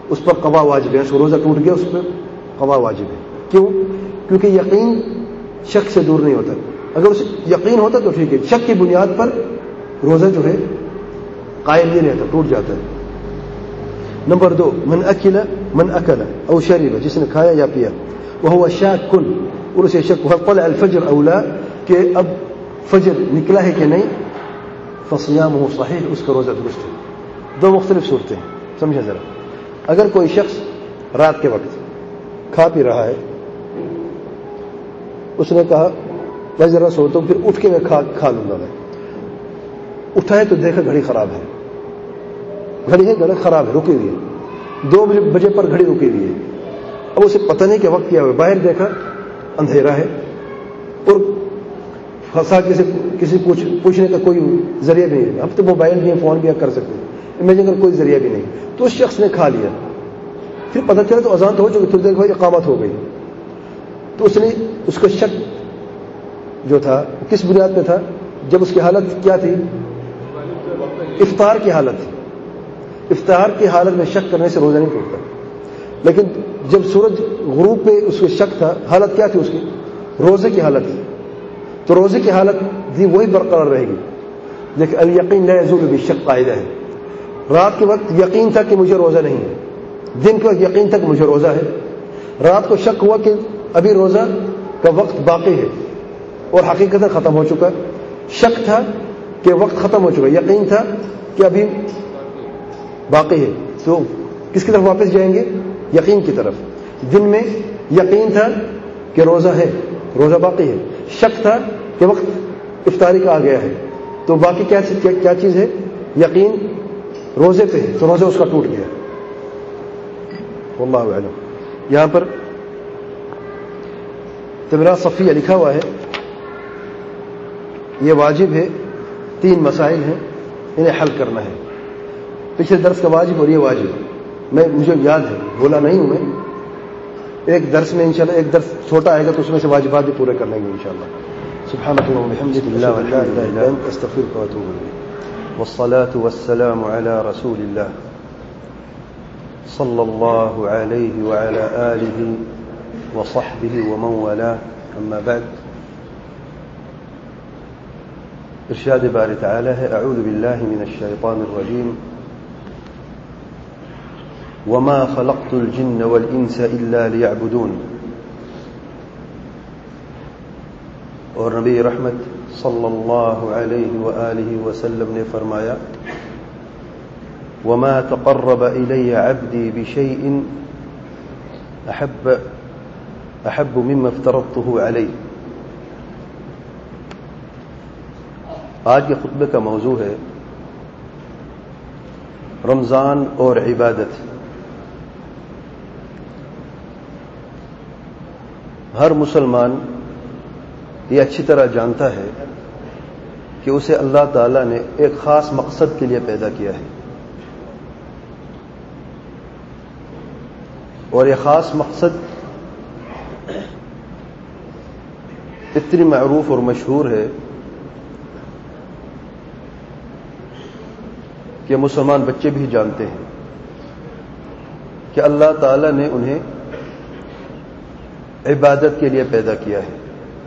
اس پر قضا واجب ہے. اس کو روزہ ٹوٹ گیا, اس پر قضا واجب ہے. کیوں؟ کیونکہ یقین شک سے دور نہیں ہوتا. اگر اسے یقین ہوتا تو ٹھیک ہے, شک کی بنیاد پر روزہ جو ہے قائم نہیں رہتا, ٹوٹ جاتا ہے. نمبر 2, من اکل او شرب, جس نے کھایا یا پیا, وهو شاک, اور اسے شک ہوا, طلع الفجر او لا, کہ اب فجر نکلا ہے کہ نہیں, فصیامه صحیح, اس کا روزہ درست ہے. دو مختلف صورتیں ہیں, سمجھیں ذرا. اگر کوئی شخص رات کے وقت کھا پی رہا ہے, اس نے کہا میں ذرا سوتا ہوں, پھر اٹھ کے میں کھا لوں گا. میں اٹھا ہے تو دیکھا گھڑی خراب ہے, گھڑی خراب ہے, رکی ہوئی ہے, 2 بجے پر گھڑی رکی ہوئی ہے. اب اسے پتہ نہیں کہ وقت کیا ہوا, باہر دیکھا اندھیرا ہے, اور پھنسا کسی پوچھنے کا کوئی ذریعہ بھی نہیں. اب تو موبائل بھی ہے, فون بھی کر سکتے ہیں, امیجن اگر کوئی ذریعہ بھی نہیں, تو اس شخص نے کھا لیا. پھر پتہ چلا تو اذان تو ہو چکی, تھوڑی دیر بعد اقامت ہو گئی. تو اس کا شک جو تھا کس بنیاد پہ تھا؟ جب اس کی حالت کیا تھی؟ افطار کی حالت تھی. افطار کی حالت میں شک کرنے سے روزہ نہیں ٹوٹتا. لیکن جب سورج غروب پہ اس کو شک تھا, حالت کیا تھی اس کی؟ روزے کی حالت تھی. تو روزے کی حالت بھی وہی برقرار رہے گی. لیکن الیقین لا یزول بالشک قاعدہ ہے. رات کے وقت یقین تھا کہ مجھے روزہ نہیں ہے, دن کے وقت یقین تھا کہ مجھے روزہ ہے. رات کو شک ہوا کہ ابھی روزہ کا وقت باقی ہے, اور حقیقت ختم ہو چکا. شک تھا کہ وقت ختم ہو چکا, یقین تھا کہ ابھی باقی ہے. تو کس کی طرف واپس جائیں گے؟ یقین کی طرف. دن میں یقین تھا کہ روزہ ہے, روزہ باقی ہے. شک تھا کہ وقت افطاری کا آ گیا ہے, تو باقی کیا چیز ہے؟ یقین روزے پہ ہے, تو روزہ اس کا ٹوٹ گیا. واللہ اعلم. یہاں پر تمرا صفیہ لکھا ہوا ہے, یہ واجب ہے. 3 مسائل ہیں, انہیں حل کرنا ہے. پچھلے درس کا واجب اور یہ واجب مجھے یاد ہے, بولا نہیں ہوں میں. ایک درس میں انشاءاللہ, ایک درس چھوٹا آئے گا تو اس میں سے واجبات بھی پورے کر لیں گے انشاءاللہ. سبحانك اللهم وبحمدك لا اله الا انت استغفرك واتوب اليك. والصلاة والسلام على رسول الله صلى الله عليه وعلى آله وصحبه ومن والاه. أما بعد, ارشاد باری تعالی ہے, اعوذ باللہ من الشیطان الرجیم, وما خلقت الجن والانس الا ليعبدون. اور نبی رحمت صلی اللہ علیہ وآلہ وسلم نے فرمایا, وما تقرب الی عبدی بشیء احب مما افترضته علیہ. آج کے خطبے کا موضوع ہے رمضان اور عبادت. ہر مسلمان یہ اچھی طرح جانتا ہے کہ اسے اللہ تعالیٰ نے ایک خاص مقصد کے لیے پیدا کیا ہے, اور یہ خاص مقصد اتنی معروف اور مشہور ہے کہ مسلمان بچے بھی جانتے ہیں کہ اللہ تعالیٰ نے انہیں عبادت کے لیے پیدا کیا ہے.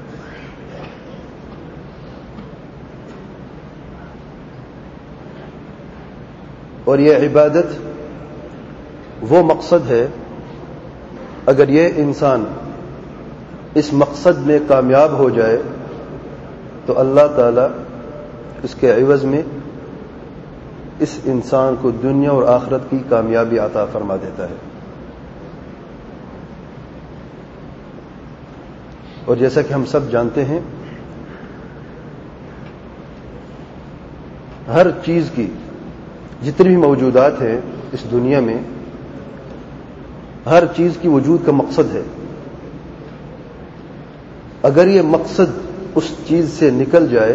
اور یہ عبادت وہ مقصد ہے, اگر یہ انسان اس مقصد میں کامیاب ہو جائے تو اللہ تعالیٰ اس کے عوض میں اس انسان کو دنیا اور آخرت کی کامیابی عطا فرما دیتا ہے. اور جیسا کہ ہم سب جانتے ہیں, ہر چیز کی جتنی بھی موجودات ہیں اس دنیا میں, ہر چیز کی وجود کا مقصد ہے. اگر یہ مقصد اس چیز سے نکل جائے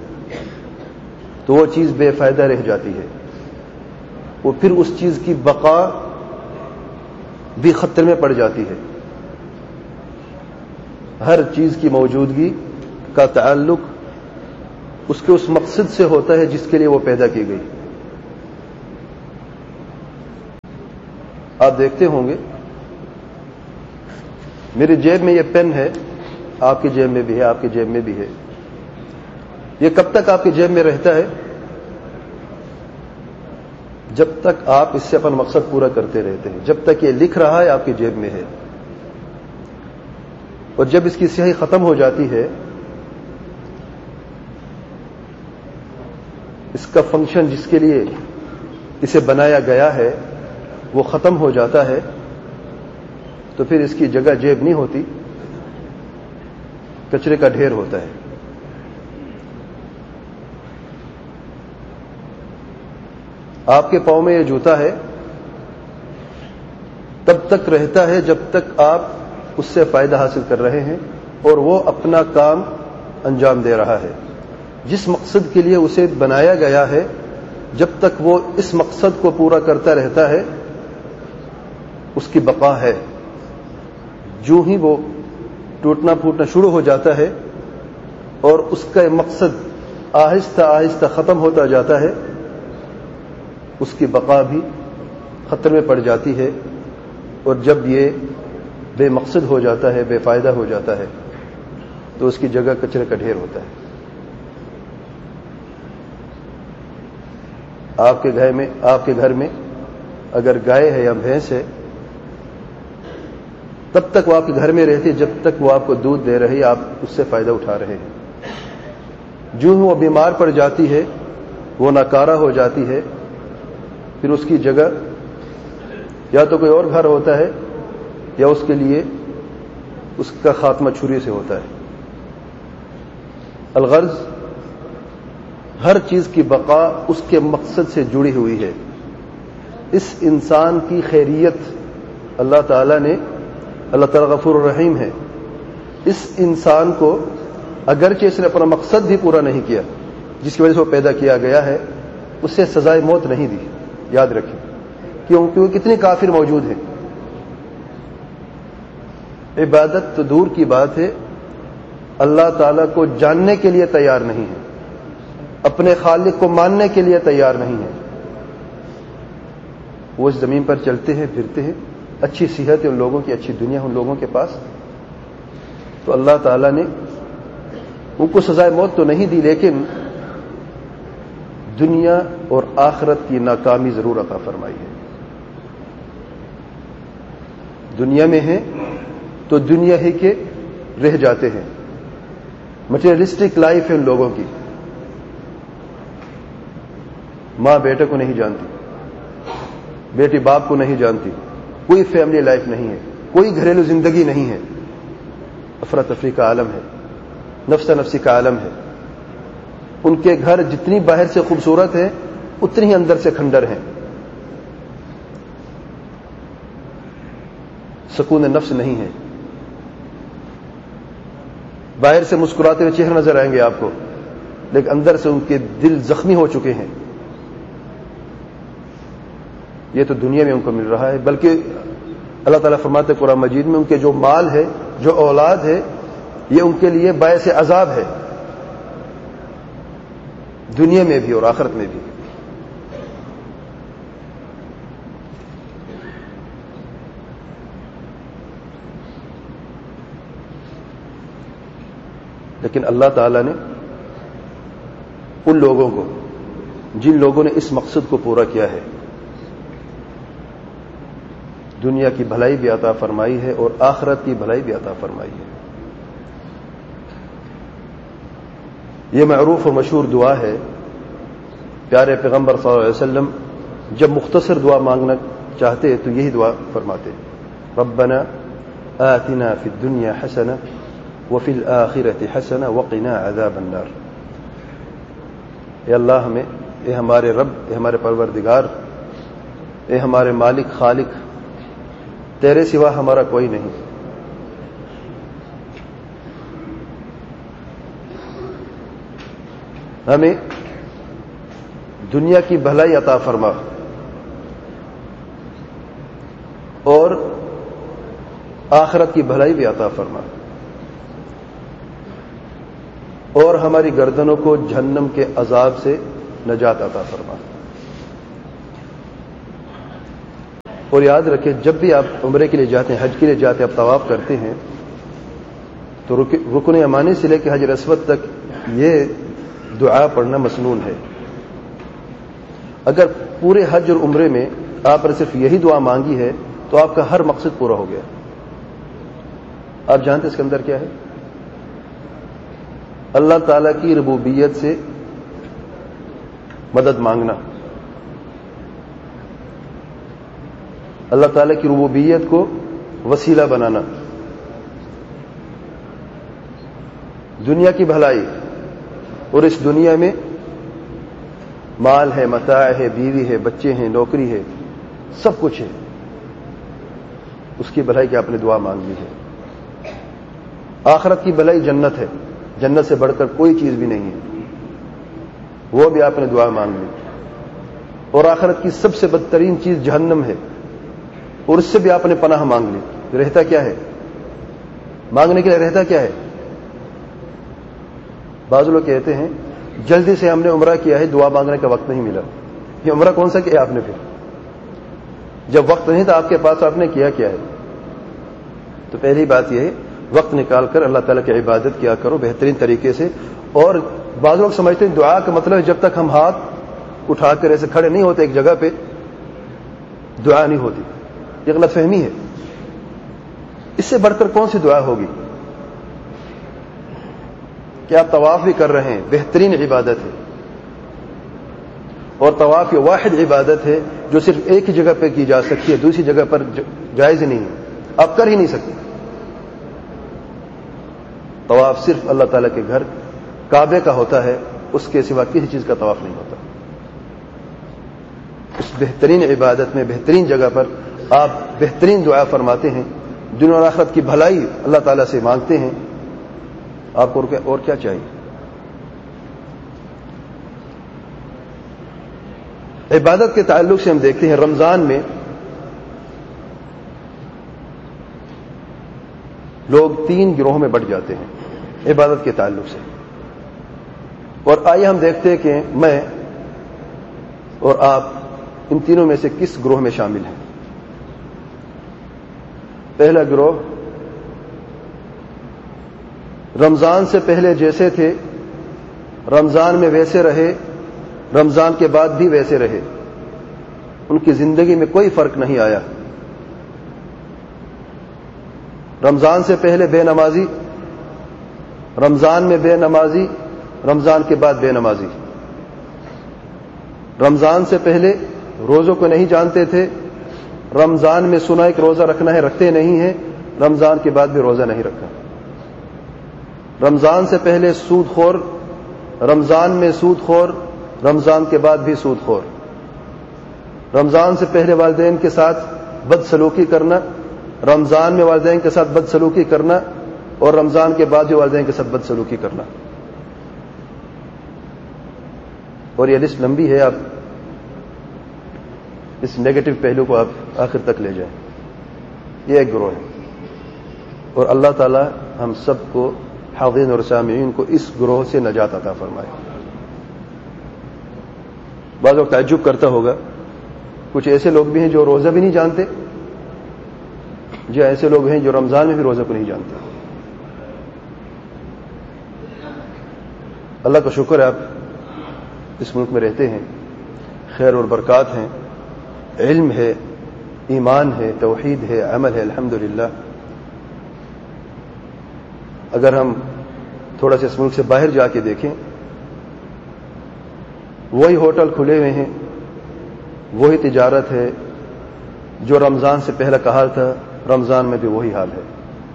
تو وہ چیز بے فائدہ رہ جاتی ہے, وہ پھر اس چیز کی بقا بھی خطرے میں پڑ جاتی ہے. ہر چیز کی موجودگی کا تعلق اس کے اس مقصد سے ہوتا ہے جس کے لیے وہ پیدا کی گئی. آپ دیکھتے ہوں گے میری جیب میں یہ پین ہے، آپ کی جیب میں بھی ہے، آپ کی جیب میں بھی ہے. یہ کب تک آپ کی جیب میں رہتا ہے؟ جب تک آپ اس سے اپنا مقصد پورا کرتے رہتے ہیں. جب تک یہ لکھ رہا ہے آپ کی جیب میں ہے، اور جب اس کی سیاہی ختم ہو جاتی ہے، اس کا فنکشن جس کے لیے اسے بنایا گیا ہے وہ ختم ہو جاتا ہے، تو پھر اس کی جگہ جیب نہیں ہوتی، کچرے کا ڈھیر ہوتا ہے. آپ کے پاؤں میں یہ جوتا ہے تب تک رہتا ہے جب تک آپ اس سے فائدہ حاصل کر رہے ہیں اور وہ اپنا کام انجام دے رہا ہے. جس مقصد کے لیے اسے بنایا گیا ہے، جب تک وہ اس مقصد کو پورا کرتا رہتا ہے اس کی بقا ہے. جو ہی وہ ٹوٹنا پھوٹنا شروع ہو جاتا ہے اور اس کا مقصد آہستہ آہستہ ختم ہوتا جاتا ہے، اس کی بقا بھی خطر میں پڑ جاتی ہے. اور جب یہ بے مقصد ہو جاتا ہے، بے فائدہ ہو جاتا ہے، تو اس کی جگہ کچرے کا ڈھیر ہوتا ہے. آپ کے گھر میں اگر گائے ہے یا بھینس ہے، تب تک وہ آپ کے گھر میں رہتی ہے جب تک وہ آپ کو دودھ دے رہی ہے، آپ اس سے فائدہ اٹھا رہے ہیں. جو وہ بیمار پڑ جاتی ہے، وہ ناکارہ ہو جاتی ہے، پھر اس کی جگہ یا تو کوئی اور گھر ہوتا ہے یا اس کے لیے اس کا خاتمہ چھری سے ہوتا ہے. الغرض ہر چیز کی بقا اس کے مقصد سے جڑی ہوئی ہے. اس انسان کی خیریت اللہ تعالیٰ غفور الرحیم ہے. اس انسان کو اگرچہ اس نے اپنا مقصد بھی پورا نہیں کیا جس کی وجہ سے وہ پیدا کیا گیا ہے، اسے سزائے موت نہیں دی. یاد رکھیں، کیونکہ کتنے کافر موجود ہیں. عبادت تو دور کی بات ہے، اللہ تعالیٰ کو جاننے کے لیے تیار نہیں ہے، اپنے خالق کو ماننے کے لیے تیار نہیں ہے. وہ اس زمین پر چلتے ہیں پھرتے ہیں، اچھی صحت ہے ان لوگوں کی، اچھی دنیا ان لوگوں کے پاس، تو اللہ تعالیٰ نے ان کو سزائے موت تو نہیں دی، لیکن دنیا اور آخرت کی ناکامی ضرور عطا فرمائی ہے. دنیا میں ہیں تو دنیا ہی کے رہ جاتے ہیں. مٹیریلسٹک لائف ہے ان لوگوں کی. ماں بیٹے کو نہیں جانتی، بیٹی باپ کو نہیں جانتی، کوئی فیملی لائف نہیں ہے، کوئی گھریلو زندگی نہیں ہے. افراتفری کا عالم ہے، نفسا نفسی کا عالم ہے. ان کے گھر جتنی باہر سے خوبصورت ہیں اتنی ہی اندر سے کھنڈر ہیں. سکون نفس نہیں ہے. باہر سے مسکراتے ہوئے چہرے نظر آئیں گے آپ کو، لیکن اندر سے ان کے دل زخمی ہو چکے ہیں. یہ تو دنیا میں ان کو مل رہا ہے، بلکہ اللہ تعالیٰ فرماتے قرآن مجید میں ان کے جو مال ہے، جو اولاد ہے، یہ ان کے لیے باعث عذاب ہے، دنیا میں بھی اور آخرت میں بھی. لیکن اللہ تعالیٰ نے ان لوگوں کو، جن لوگوں نے اس مقصد کو پورا کیا ہے، دنیا کی بھلائی بھی عطا فرمائی ہے اور آخرت کی بھلائی بھی عطا فرمائی ہے. یہ معروف اور مشہور دعا ہے. پیارے پیغمبر صلی اللہ علیہ وسلم جب مختصر دعا مانگنا چاہتے تو یہی دعا فرماتے: ربنا آتنا فی الدنیا حسنہ وفی الآخرۃ حسنہ وقنا عذاب النار. اے اللہ ہمیں، اے ہمارے رب، اے ہمارے پروردگار، اے ہمارے مالک خالق، تیرے سوا ہمارا کوئی نہیں، ہمیں دنیا کی بھلائی عطا فرما اور آخرت کی بھلائی بھی عطا فرما، اور ہماری گردنوں کو جہنم کے عذاب سے نجات عطا فرما. اور یاد رکھیں جب بھی آپ عمرے کے لیے جاتے ہیں، حج کے لیے جاتے ہیں، آپ طواف کرتے ہیں تو رکن یمانی سے لے کے حجر اسود تک یہ دعا پڑھنا مسنون ہے. اگر پورے حج اور عمرے میں آپ نے صرف یہی دعا مانگی ہے تو آپ کا ہر مقصد پورا ہو گیا. آپ جانتے اس کے اندر کیا ہے؟ اللہ تعالیٰ کی ربوبیت سے مدد مانگنا، اللہ تعالیٰ کی ربوبیت کو وسیلہ بنانا، دنیا کی بھلائی، اور اس دنیا میں مال ہے، متاع ہے، بیوی ہے، بچے ہیں، نوکری ہے، سب کچھ ہے، اس کی بھلائی کی آپ نے دعا مانگ لی ہے. آخرت کی بھلائی جنت ہے، جنت سے بڑھ کر کوئی چیز بھی نہیں ہے، وہ بھی آپ نے دعا مانگ لی. اور آخرت کی سب سے بدترین چیز جہنم ہے، اور اس سے بھی آپ نے پناہ مانگ لی. رہتا کیا ہے؟ مانگنے کے لیے رہتا کیا ہے؟ بعض لوگ کہتے ہیں جلدی سے ہم نے عمرہ کیا ہے، دعا مانگنے کا وقت نہیں ملا. یہ عمرہ کون سا کیا آپ نے؟ پھر جب وقت نہیں تھا آپ کے پاس، آپ نے کیا ہے؟ تو پہلی بات یہ ہے وقت نکال کر اللہ تعالیٰ کی عبادت کیا کرو بہترین طریقے سے. اور بعض لوگ سمجھتے ہیں دعا کا مطلب ہے جب تک ہم ہاتھ اٹھا کر ایسے کھڑے نہیں ہوتے ایک جگہ پہ دعا نہیں ہوتی. یہ غلط فہمی ہے. اس سے بڑھ کر کون سی دعا ہوگی؟ کہ آپ طواف بھی کر رہے ہیں، بہترین عبادت ہے. اور طواف یہ واحد عبادت ہے جو صرف ایک ہی جگہ پہ کی جا سکتی ہے، دوسری جگہ پر جائز نہیں ہے، آپ کر ہی نہیں سکتے. طواف صرف اللہ تعالیٰ کے گھر کعبے کا ہوتا ہے، اس کے سوا کسی چیز کا طواف نہیں ہوتا. اس بہترین عبادت میں بہترین جگہ پر آپ بہترین دعا فرماتے ہیں، دنیا اور آخرت کی بھلائی اللہ تعالیٰ سے مانگتے ہیں. آپ کو اور کیا چاہیے؟ عبادت کے تعلق سے ہم دیکھتے ہیں رمضان میں لوگ 3 گروہوں میں بٹ جاتے ہیں عبادت کے تعلق سے. اور آئیے ہم دیکھتے ہیں کہ میں اور آپ ان تینوں میں سے کس گروہ میں شامل ہیں. پہلا گروہ رمضان سے پہلے جیسے تھے رمضان میں ویسے رہے، رمضان کے بعد بھی ویسے رہے، ان کی زندگی میں کوئی فرق نہیں آیا. رمضان سے پہلے بے نمازی، رمضان میں بے نمازی، رمضان کے بعد بے نمازی. رمضان سے پہلے روزوں کو نہیں جانتے تھے، رمضان میں سنا ایک روزہ رکھنا ہے، رکھتے نہیں ہیں، رمضان کے بعد بھی روزہ نہیں رکھا. رمضان سے پہلے سود خور، رمضان میں سود خور، رمضان کے بعد بھی سود خور. رمضان سے پہلے والدین کے ساتھ بد سلوکی کرنا، رمضان میں والدین کے ساتھ بد سلوکی کرنا، اور رمضان کے بعد بھی والدین کے ساتھ بد سلوکی کرنا. اور یہ لسٹ لمبی ہے، آپ اس نیگیٹو پہلو کو آپ آخر تک لے جائیں. یہ ایک گروہ ہے، اور اللہ تعالی ہم سب کو حاضرین اور سامعین کو اس گروہ سے نجات عطا فرمائے. بعض لوگ تعجب کرتا ہوگا کچھ ایسے لوگ بھی ہیں جو روزہ بھی نہیں جانتے. جی ایسے لوگ ہیں جو رمضان میں بھی روزہ کو نہیں جانتے. اللہ کا شکر ہے آپ اس ملک میں رہتے ہیں، خیر اور برکات ہیں، علم ہے، ایمان ہے، توحید ہے، عمل ہے، الحمدللہ. اگر ہم تھوڑا سا اس ملک سے باہر جا کے دیکھیں، وہی ہوٹل کھلے ہوئے ہیں، وہی تجارت ہے جو رمضان سے پہلا کا حال تھا، رمضان میں بھی وہی حال ہے.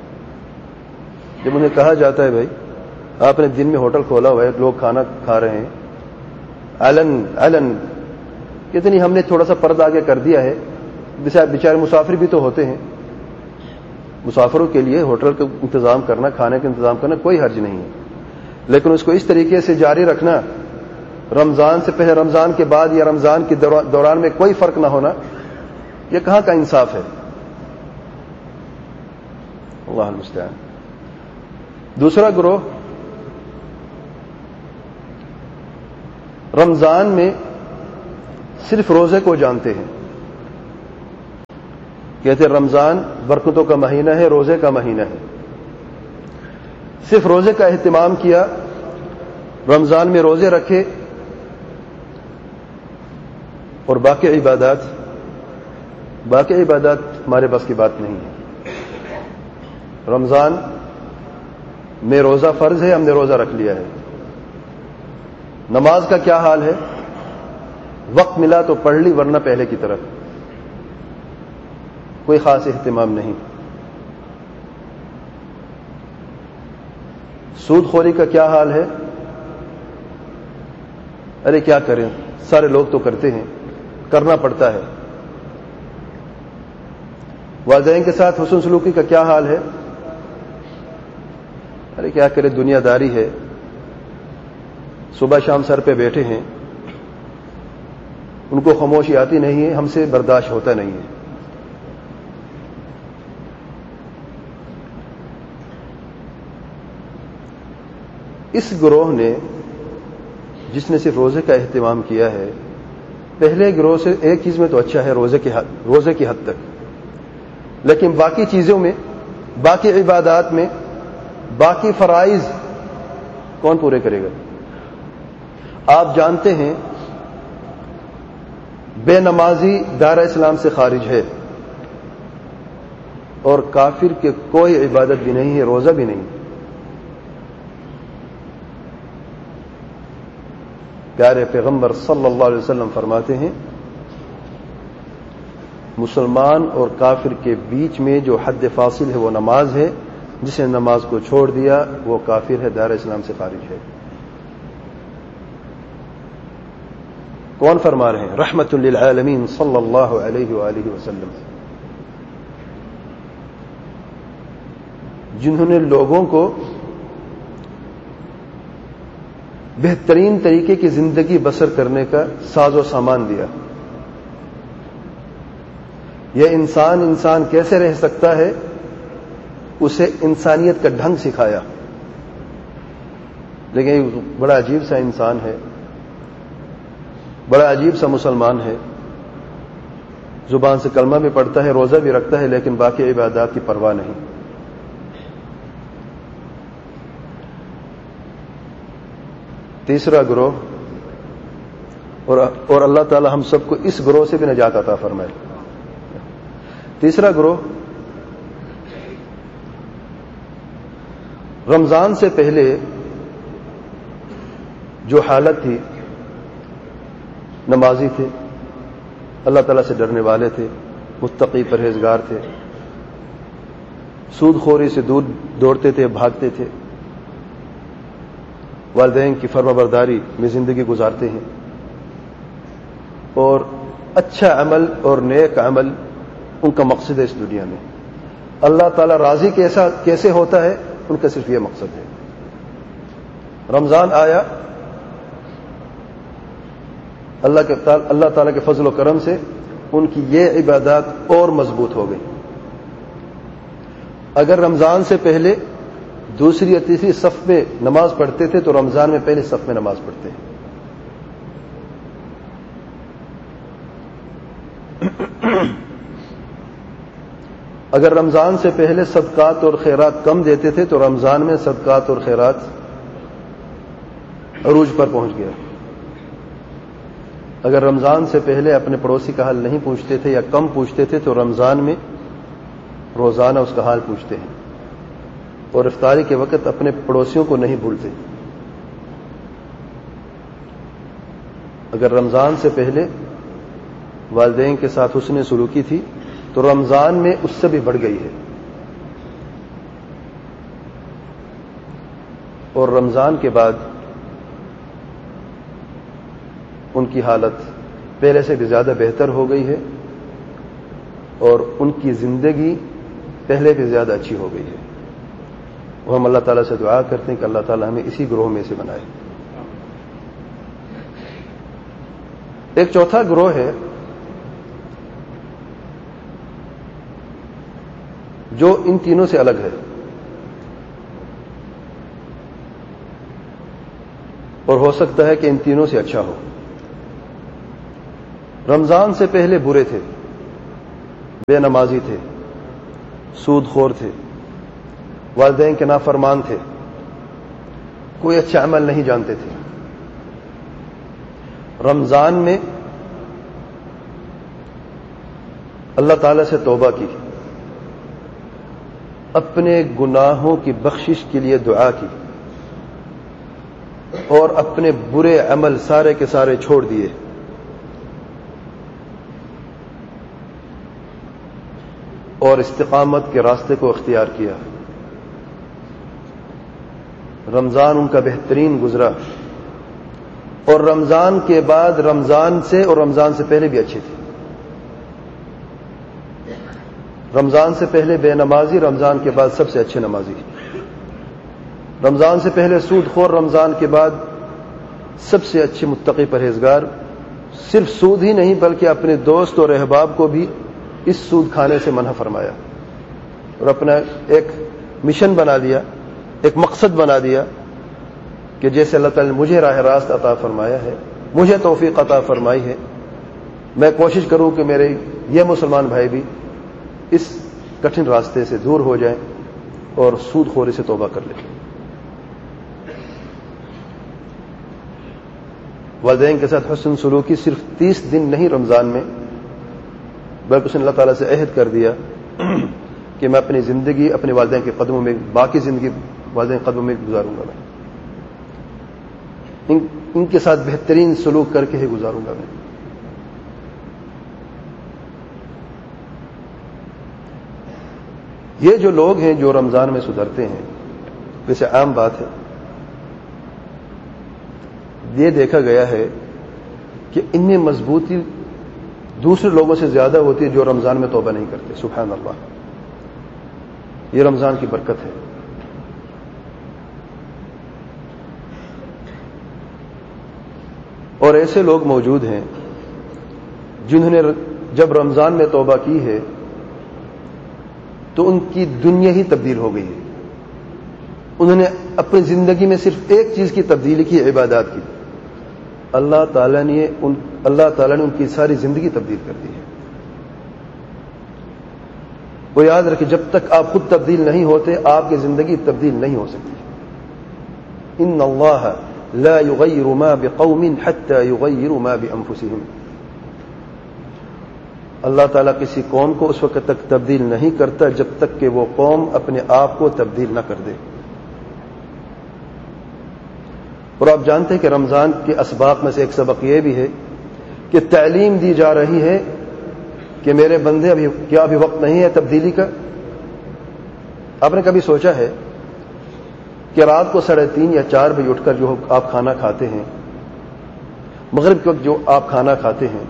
جب انہیں کہا جاتا ہے بھائی آپ نے دن میں ہوٹل کھولا ہوا ہے، لوگ کھانا کھا رہے ہیں علن کتنی ہم نے تھوڑا سا پردہ آگے کر دیا ہے، بیچارے مسافر بھی تو ہوتے ہیں، مسافروں کے لیے ہوٹل کا انتظام کرنا، کھانے کا انتظام کرنا کوئی حرج نہیں ہے. لیکن اس کو اس طریقے سے جاری رکھنا، رمضان سے پہلے رمضان کے بعد یا رمضان کے دوران میں کوئی فرق نہ ہونا، یہ کہاں کا انصاف ہے؟ اللہ المستعان. دوسرا گروہ رمضان میں صرف روزے کو جانتے ہیں، کہتے رمضان برکتوں کا مہینہ ہے، روزے کا مہینہ ہے. صرف روزے کا اہتمام کیا، رمضان میں روزے رکھے اور باقی عبادات ہمارے بس کی بات نہیں ہے. رمضان میں روزہ فرض ہے، ہم نے روزہ رکھ لیا ہے. نماز کا کیا حال ہے؟ وقت ملا تو پڑھ لی، ورنہ پہلے کی طرف کوئی خاص اہتمام نہیں. سود خوری کا کیا حال ہے؟ ارے کیا کریں، سارے لوگ تو کرتے ہیں، کرنا پڑتا ہے. والدین کے ساتھ حسن سلوکی کا کیا حال ہے؟ ارے کیا کرے، دنیا داری ہے، صبح شام سر پہ بیٹھے ہیں، ان کو خاموشی آتی نہیں ہے، ہم سے برداشت ہوتا نہیں ہے. اس گروہ نے جس نے صرف روزے کا اہتمام کیا ہے، پہلے گروہ سے ایک چیز میں تو اچھا ہے، روزے کی حد تک، لیکن باقی چیزوں میں، باقی عبادات میں، باقی فرائض کون پورے کرے گا؟ آپ جانتے ہیں بے نمازی دائرہ اسلام سے خارج ہے، اور کافر کے کوئی عبادت بھی نہیں ہے، روزہ بھی نہیں. پیارے پیغمبر صلی اللہ علیہ وسلم فرماتے ہیں مسلمان اور کافر کے بیچ میں جو حد فاصل ہے وہ نماز ہے، جس نے نماز کو چھوڑ دیا وہ کافر ہے، دائرہ اسلام سے خارج ہے. کون فرما رہے ہیں؟ رحمت للعالمین صلی اللہ علیہ وآلہ وسلم، جنہوں نے لوگوں کو بہترین طریقے کی زندگی بسر کرنے کا ساز و سامان دیا. یہ انسان کیسے رہ سکتا ہے، اسے انسانیت کا ڈھنگ سکھایا. لیکن یہ بڑا عجیب سا انسان ہے، بڑا عجیب سا مسلمان ہے، زبان سے کلمہ بھی پڑھتا ہے، روزہ بھی رکھتا ہے، لیکن باقی عبادات کی پرواہ نہیں. تیسرا گروہ، اور اللہ تعالی ہم سب کو اس گروہ سے بھی نجات عطا فرمائے. تیسرا گروہ رمضان سے پہلے جو حالت تھی، نمازی تھے، اللہ تعالیٰ سے ڈرنے والے تھے، متقی پرہیزگار تھے، سود خوری سے دور دوڑتے تھے، بھاگتے تھے، والدین کی فرما برداری میں زندگی گزارتے ہیں، اور اچھا عمل اور نیک عمل ان کا مقصد ہے اس دنیا میں. اللہ تعالیٰ راضی کیسے ہوتا ہے، ان کا صرف یہ مقصد ہے. رمضان آیا، اللہ تعالیٰ کے فضل و کرم سے ان کی یہ عبادات اور مضبوط ہو گئی. اگر رمضان سے پہلے دوسری یا تیسری صف میں نماز پڑھتے تھے تو رمضان میں پہلے صف میں نماز پڑھتے ہیں. اگر رمضان سے پہلے صدقات اور خیرات کم دیتے تھے تو رمضان میں صدقات اور خیرات عروج پر پہنچ گیا. اگر رمضان سے پہلے اپنے پڑوسی کا حال نہیں پوچھتے تھے یا کم پوچھتے تھے تو رمضان میں روزانہ اس کا حال پوچھتے ہیں، اور افطاری کے وقت اپنے پڑوسیوں کو نہیں بھولتے. اگر رمضان سے پہلے والدین کے ساتھ حسن سلوکی تھی تو رمضان میں اس سے بھی بڑھ گئی ہے. اور رمضان کے بعد ان کی حالت پہلے سے بھی زیادہ بہتر ہو گئی ہے، اور ان کی زندگی پہلے بھی زیادہ اچھی ہو گئی ہے. وہ ہم اللہ تعالیٰ سے دعا کرتے ہیں کہ اللہ تعالیٰ ہمیں اسی گروہ میں سے بنائے. ایک چوتھا گروہ ہے جو ان تینوں سے الگ ہے، اور ہو سکتا ہے کہ ان تینوں سے اچھا ہو. رمضان سے پہلے برے تھے، بے نمازی تھے، سود خور تھے، والدین کے نافرمان تھے، کوئی اچھا عمل نہیں جانتے تھے. رمضان میں اللہ تعالی سے توبہ کی، اپنے گناہوں کی بخشش کے لیے دعا کی اور اپنے برے عمل سارے کے سارے چھوڑ دیے. اور استقامت کے راستے کو اختیار کیا. رمضان ان کا بہترین گزرا، اور رمضان کے بعد رمضان سے اور رمضان سے پہلے بھی اچھے تھے. رمضان سے پہلے بے نمازی، رمضان کے بعد سب سے اچھے نمازی. رمضان سے پہلے سود خور، رمضان کے بعد سب سے اچھے متقی پرہیزگار. صرف سود ہی نہیں بلکہ اپنے دوست اور احباب کو بھی اس سود کھانے سے منع فرمایا اور اپنا ایک مشن بنا لیا، ایک مقصد بنا دیا کہ جیسے اللہ تعالی نے مجھے راہ راست عطا فرمایا ہے، مجھے توفیق عطا فرمائی ہے، میں کوشش کروں کہ میرے یہ مسلمان بھائی بھی اس کٹھن راستے سے دور ہو جائیں اور سود خوری سے توبہ کر لیں. والدین کے ساتھ حسن سلوکی صرف 30 دن نہیں رمضان میں، بلکہ اس نے اللہ تعالیٰ سے عہد کر دیا کہ میں اپنی زندگی اپنے والدین کے قدموں میں، باقی زندگی والدین کے قدموں میں گزاروں گا. میں ان کے ساتھ بہترین سلوک کر کے ہی گزاروں گا. میں یہ جو لوگ ہیں جو رمضان میں سدھرتے ہیں، ویسے عام بات ہے، یہ دیکھا گیا ہے کہ ان میں مضبوطی دوسرے لوگوں سے زیادہ ہوتی ہے جو رمضان میں توبہ نہیں کرتے. سبحان اللہ، یہ رمضان کی برکت ہے. اور ایسے لوگ موجود ہیں جنہوں نے جب رمضان میں توبہ کی ہے تو ان کی دنیا ہی تبدیل ہو گئی ہے. انہوں نے اپنی زندگی میں صرف ایک چیز کی تبدیلی کی، عبادات کی. اللہ تعالیٰ نے ان کی ساری زندگی تبدیل کر دی ہے. وہ یاد رکھیں، جب تک آپ خود تبدیل نہیں ہوتے آپ کی زندگی تبدیل نہیں ہو سکتی. ان اللہ لا یغیر ما بقوم حتى یغیروا ما بانفسهم. اللہ تعالیٰ کسی قوم کو اس وقت تک تبدیل نہیں کرتا جب تک کہ وہ قوم اپنے آپ کو تبدیل نہ کر دے. اور آپ جانتے ہیں کہ رمضان کے اسباق میں سے ایک سبق یہ بھی ہے کہ تعلیم دی جا رہی ہے کہ میرے بندے کیا ابھی وقت نہیں ہے تبدیلی کا؟ آپ نے کبھی سوچا ہے کہ رات کو 3:30 یا 4 بجے اٹھ کر جو آپ کھانا کھاتے ہیں، مغرب کے وقت جو آپ کھانا کھاتے ہیں،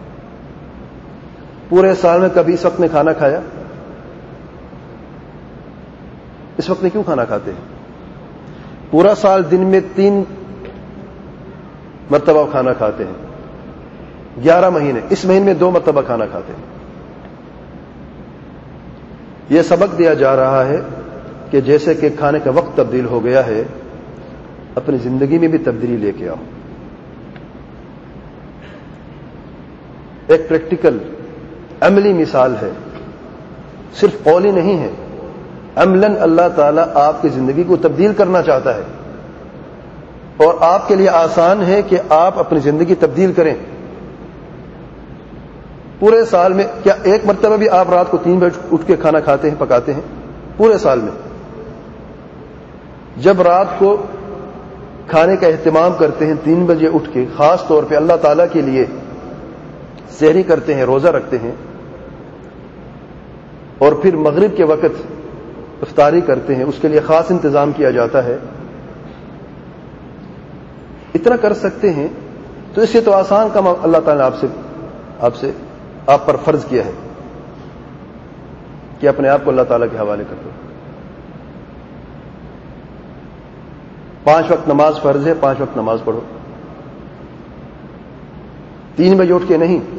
پورے سال میں کبھی اس وقت میں کھانا کھایا؟ اس وقت میں کیوں کھانا کھاتے ہیں؟ پورا سال دن میں 3 مرتبہ کھانا کھاتے ہیں، 11 مہینے، اس مہینے میں 2 مرتبہ کھانا کھاتے ہیں. یہ سبق دیا جا رہا ہے کہ جیسے کہ کھانے کا وقت تبدیل ہو گیا ہے، اپنی زندگی میں بھی تبدیلی لے کے آؤ. ایک پریکٹیکل عملی مثال ہے، صرف قولی نہیں ہے. عملاً اللہ تعالیٰ آپ کی زندگی کو تبدیل کرنا چاہتا ہے اور آپ کے لیے آسان ہے کہ آپ اپنی زندگی تبدیل کریں. پورے سال میں کیا ایک مرتبہ بھی آپ رات کو 3 بجے اٹھ کے کھانا کھاتے ہیں، پکاتے ہیں؟ پورے سال میں جب رات کو کھانے کا اہتمام کرتے ہیں 3 بجے اٹھ کے، خاص طور پہ اللہ تعالیٰ کے لیے سحری کرتے ہیں، روزہ رکھتے ہیں، اور پھر مغرب کے وقت افطاری کرتے ہیں، اس کے لیے خاص انتظام کیا جاتا ہے. اتنا کر سکتے ہیں تو اس سے تو آسان کام اللہ تعالیٰ نے آپ پر فرض کیا ہے کہ اپنے آپ کو اللہ تعالیٰ کے حوالے کر دو. 5 وقت نماز فرض ہے، 5 وقت نماز پڑھو. 3 بجے اٹھ کے نہیں،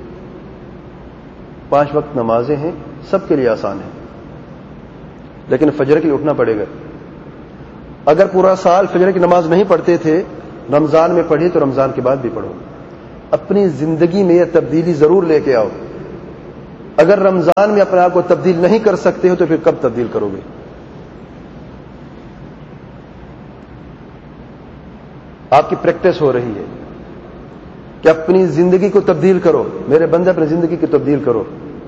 5 وقت نمازیں ہیں، سب کے لیے آسان ہے، لیکن فجر کے لیے اٹھنا پڑے گا. اگر پورا سال فجر کی نماز نہیں پڑھتے تھے، رمضان میں پڑھی تو رمضان کے بعد بھی پڑھو. اپنی زندگی میں یہ تبدیلی ضرور لے کے آؤ. اگر رمضان میں اپنے آپ کو تبدیل نہیں کر سکتے ہو تو پھر کب تبدیل کرو گے؟ آپ کی پریکٹس ہو رہی ہے کہ اپنی زندگی کو تبدیل کرو. میرے بندے اپنی زندگی کو تبدیل کرو.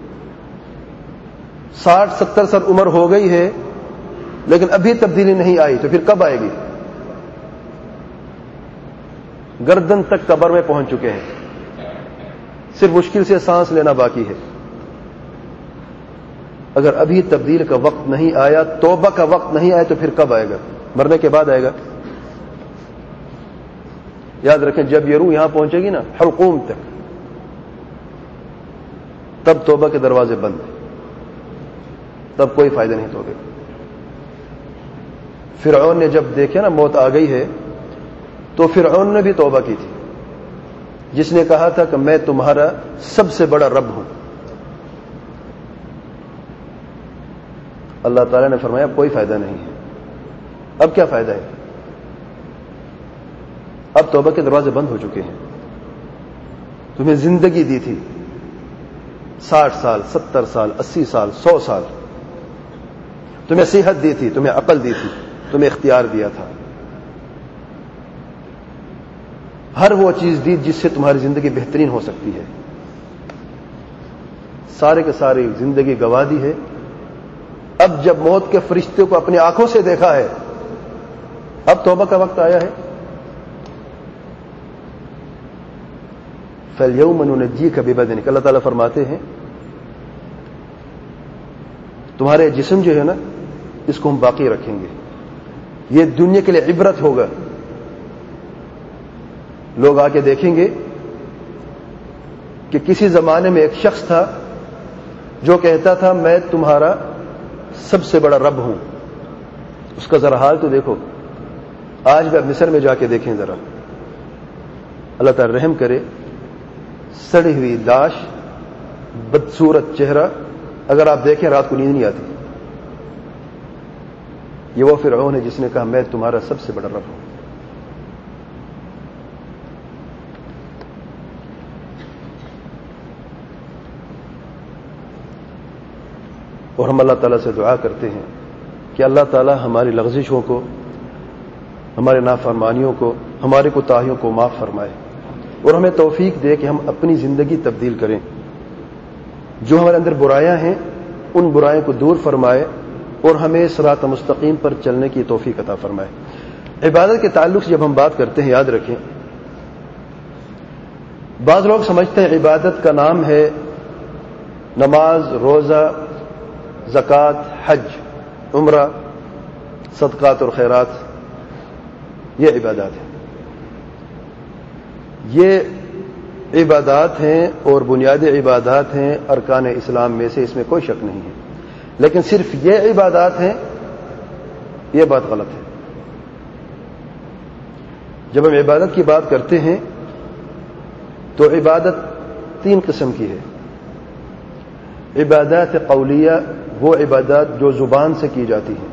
60-70 سال عمر ہو گئی ہے لیکن ابھی تبدیلی نہیں آئی تو پھر کب آئے گی؟ گردن تک قبر میں پہنچ چکے ہیں, صرف مشکل سے سانس لینا باقی ہے. اگر ابھی تبدیل کا وقت نہیں آیا, توبہ کا وقت نہیں آیا تو پھر کب آئے گا؟ مرنے کے بعد آئے گا. یاد رکھیں جب یہ روح یہاں پہنچے گی نا حلقوم تک, تب توبہ کے دروازے بند, تب کوئی فائدہ نہیں توبے. فرعون نے جب دیکھے نا موت آ گئی ہے تو فرعون نے بھی توبہ کی تھی, جس نے کہا تھا کہ میں تمہارا سب سے بڑا رب ہوں. اللہ تعالیٰ نے فرمایا اب کوئی فائدہ نہیں ہے. اب کیا فائدہ ہے؟ اب توبہ کے دروازے بند ہو چکے ہیں. تمہیں زندگی دی تھی 60 سال 70 سال 80 سال 100 سال, تمہیں صحت دی تھی, تمہیں عقل دی تھی, تمہیں اختیار دیا تھا, ہر وہ چیز دی جس سے تمہاری زندگی بہترین ہو سکتی ہے. سارے کے ساری زندگی گوا دی ہے. اب جب موت کے فرشتے کو اپنی آنکھوں سے دیکھا ہے, اب توبہ کا وقت آیا ہے. فَالْيَوْمَ نُنَجِّيكَ بِبَدَنِكَ, اللہ تعالیٰ فرماتے ہیں تمہارے جسم جو ہے نا اس کو ہم باقی رکھیں گے. یہ دنیا کے لیے عبرت ہوگا. لوگ آ کے دیکھیں گے کہ کسی زمانے میں ایک شخص تھا جو کہتا تھا میں تمہارا سب سے بڑا رب ہوں. اس کا ذرا حال تو دیکھو. آج بھی آپ مصر میں جا کے دیکھیں ذرا, اللہ تعالی رحم کرے, سڑی ہوئی لاش, بدصورت چہرہ, اگر آپ دیکھیں رات کو نیند نہیں آتی. یہ وہ فرعون ہے جس نے کہا میں تمہارا سب سے بڑا رب ہوں. اور ہم اللہ تعالیٰ سے دعا کرتے ہیں کہ اللہ تعالیٰ ہماری لغزشوں کو, ہمارے نافرمانیوں کو, ہماری کوتاہیوں کو معاف فرمائے اور ہمیں توفیق دے کہ ہم اپنی زندگی تبدیل کریں. جو ہمارے اندر برائیاں ہیں ان برائیوں کو دور فرمائے اور ہمیں صراط مستقیم پر چلنے کی توفیق عطا فرمائے. عبادت کے تعلق سے جب ہم بات کرتے ہیں یاد رکھیں, بعض لوگ سمجھتے ہیں عبادت کا نام ہے نماز, روزہ, زکوٰۃ, حج, عمرہ, صدقات اور خیرات. یہ عبادات ہیں, یہ عبادات ہیں اور بنیادی عبادات ہیں ارکان اسلام میں سے, اس میں کوئی شک نہیں ہے. لیکن صرف یہ عبادات ہیں, یہ بات غلط ہے. جب ہم عبادت کی بات کرتے ہیں تو عبادت 3 قسم کی ہے. عبادات قولیہ, وہ عبادات جو زبان سے کی جاتی ہیں.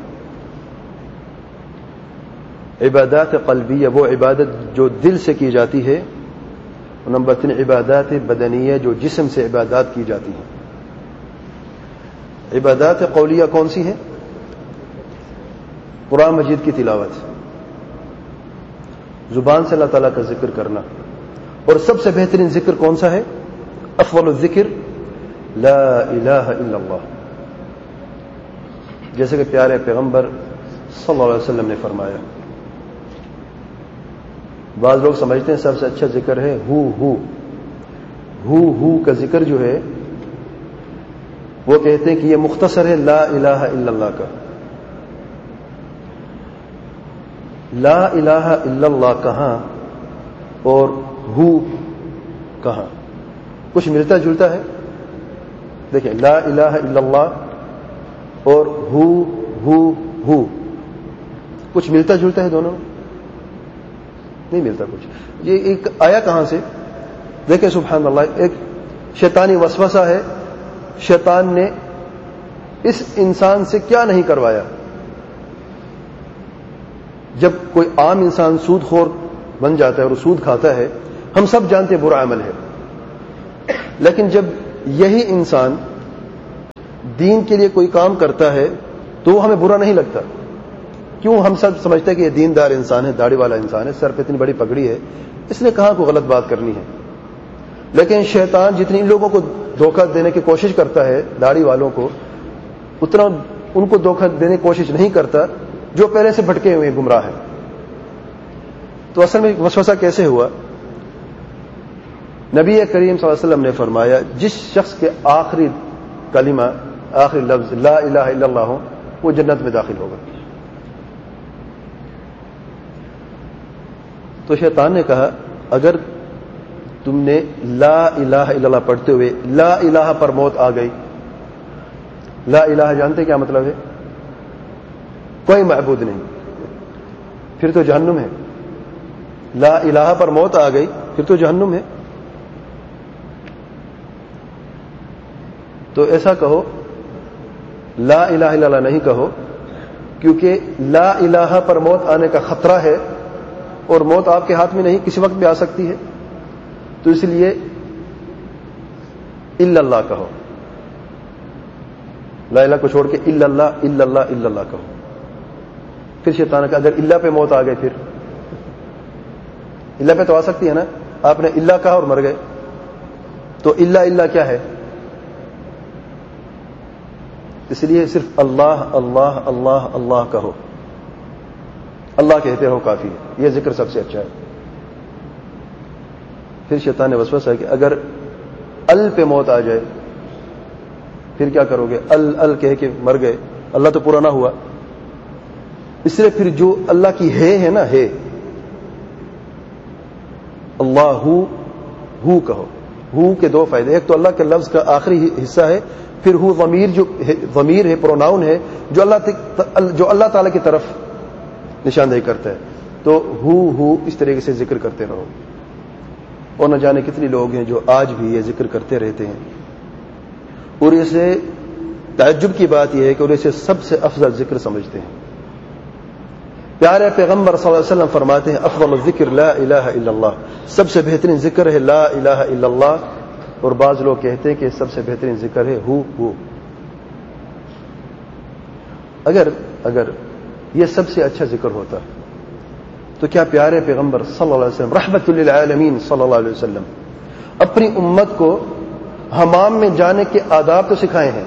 عبادات قلبیہ, وہ عبادت جو دل سے کی جاتی ہے. اور نمبر 3 عبادات بدنیہ, جو جسم سے عبادات کی جاتی ہیں. عبادات قولیہ کون سی ہیں؟ قرآن مجید کی تلاوت, زبان سے اللہ تعالیٰ کا ذکر کرنا. اور سب سے بہترین ذکر کون سا ہے؟ افضل الذکر لا الہ الا اللہ, جیسے کہ پیارے پیغمبر صلی اللہ علیہ وسلم نے فرمایا. بعض لوگ سمجھتے ہیں سب سے اچھا ذکر ہے ہو کا ذکر جو ہے, وہ کہتے ہیں کہ یہ مختصر ہے لا الہ الا اللہ کا. لا الہ الا اللہ کہاں اور ہو کہاں؟ کچھ ملتا جلتا ہے. دیکھیں, لا الہ الا اللہ اور ہو کچھ ملتا جلتا ہے دونوں؟ نہیں ملتا کچھ. یہ ایک آیا کہاں سے؟ دیکھیں سبحان اللہ, ایک شیطانی وسوسہ ہے. شیطان نے اس انسان سے کیا نہیں کروایا. جب کوئی عام انسان سود خور بن جاتا ہے اور سود کھاتا ہے, ہم سب جانتے ہیں برا عمل ہے, لیکن جب یہی انسان دین کے لیے کوئی کام کرتا ہے تو ہمیں برا نہیں لگتا. کیوں؟ ہم سب سمجھتے ہیں کہ یہ دیندار انسان ہے, داڑھی والا انسان ہے, سر پہ اتنی بڑی پگڑی ہے, اس نے کہاں کو غلط بات کرنی ہے. لیکن شیطان جتنی ان لوگوں کو دھوکہ دینے کی کوشش کرتا ہے, داڑھی والوں کو, اتنا ان کو دھوکہ دینے کی کوشش نہیں کرتا جو پہلے سے بھٹکے ہوئے گمراہ ہیں. تو اصل میں وسوسہ کیسے ہوا؟ نبی کریم صلی اللہ علیہ وسلم نے فرمایا جس شخص کے آخری کلمہ, آخری لفظ لا الہ الا اللہ ہو, وہ جنت میں داخل ہوگا. تو شیطان نے کہا اگر تم نے لا الہ الا اللہ پڑھتے ہوئے لا الہ پر موت آ گئی, لا الہ جانتے کیا مطلب ہے؟ کوئی معبود نہیں, پھر تو جہنم ہے. لا الہ پر موت آ گئی پھر تو جہنم ہے. تو ایسا کہو لا الہ الا اللہ نہیں کہو, کیونکہ لا الہ پر موت آنے کا خطرہ ہے اور موت آپ کے ہاتھ میں نہیں, کسی وقت بھی آ سکتی ہے. تو اس لیے الا اللہ کہو, لا الہ کو چھوڑ کے الا اللہ الا اللہ الا اللہ کہو. پھر شیطان نے کہا اگر اللہ پہ موت آ گئے, پھر اللہ پہ تو آ سکتی ہے نا, آپ نے اللہ کہا اور مر گئے, تو اللہ کیا ہے؟ اس لیے صرف اللہ اللہ اللہ اللہ کہو, اللہ کہتے رہو کافی ہے, یہ ذکر سب سے اچھا ہے. پھر شیطان نے وسوسہ ہے کہ اگر ال پہ موت آ جائے پھر کیا کرو گے؟ ال کہہ کے مر گئے, اللہ تو پورا نہ ہوا. اس لیے پھر جو اللہ کی ہے نا, ہے اللہ ہو کہو. ہو کے دو فائدے, ایک تو اللہ کے لفظ کا آخری حصہ ہے, پھر ہو ضمیر ہے, پروناؤن ہے, جو اللہ تعالی کی طرف نشاندہی کرتا ہے. تو ہو اس طریقے سے ذکر کرتے رہو. اور نہ جانے کتنے لوگ ہیں جو آج بھی یہ ذکر کرتے رہتے ہیں, اور اسے تعجب کی بات یہ ہے کہ اور اسے سب سے افضل ذکر سمجھتے ہیں. پیارے پیغمبر صلی اللہ علیہ وسلم فرماتے ہیں افضل الذکر لا الہ الا اللہ, سب سے بہترین ذکر ہے لا الہ الا اللہ. اور بعض لوگ کہتے ہیں کہ سب سے بہترین ذکر ہے ہو. اگر یہ سب سے اچھا ذکر ہوتا تو کیا پیارے پیغمبر صلی اللہ علیہ وسلم رحمت للعالمین صلی اللہ علیہ وسلم اپنی امت کو حمام میں جانے کے آداب تو سکھائے ہیں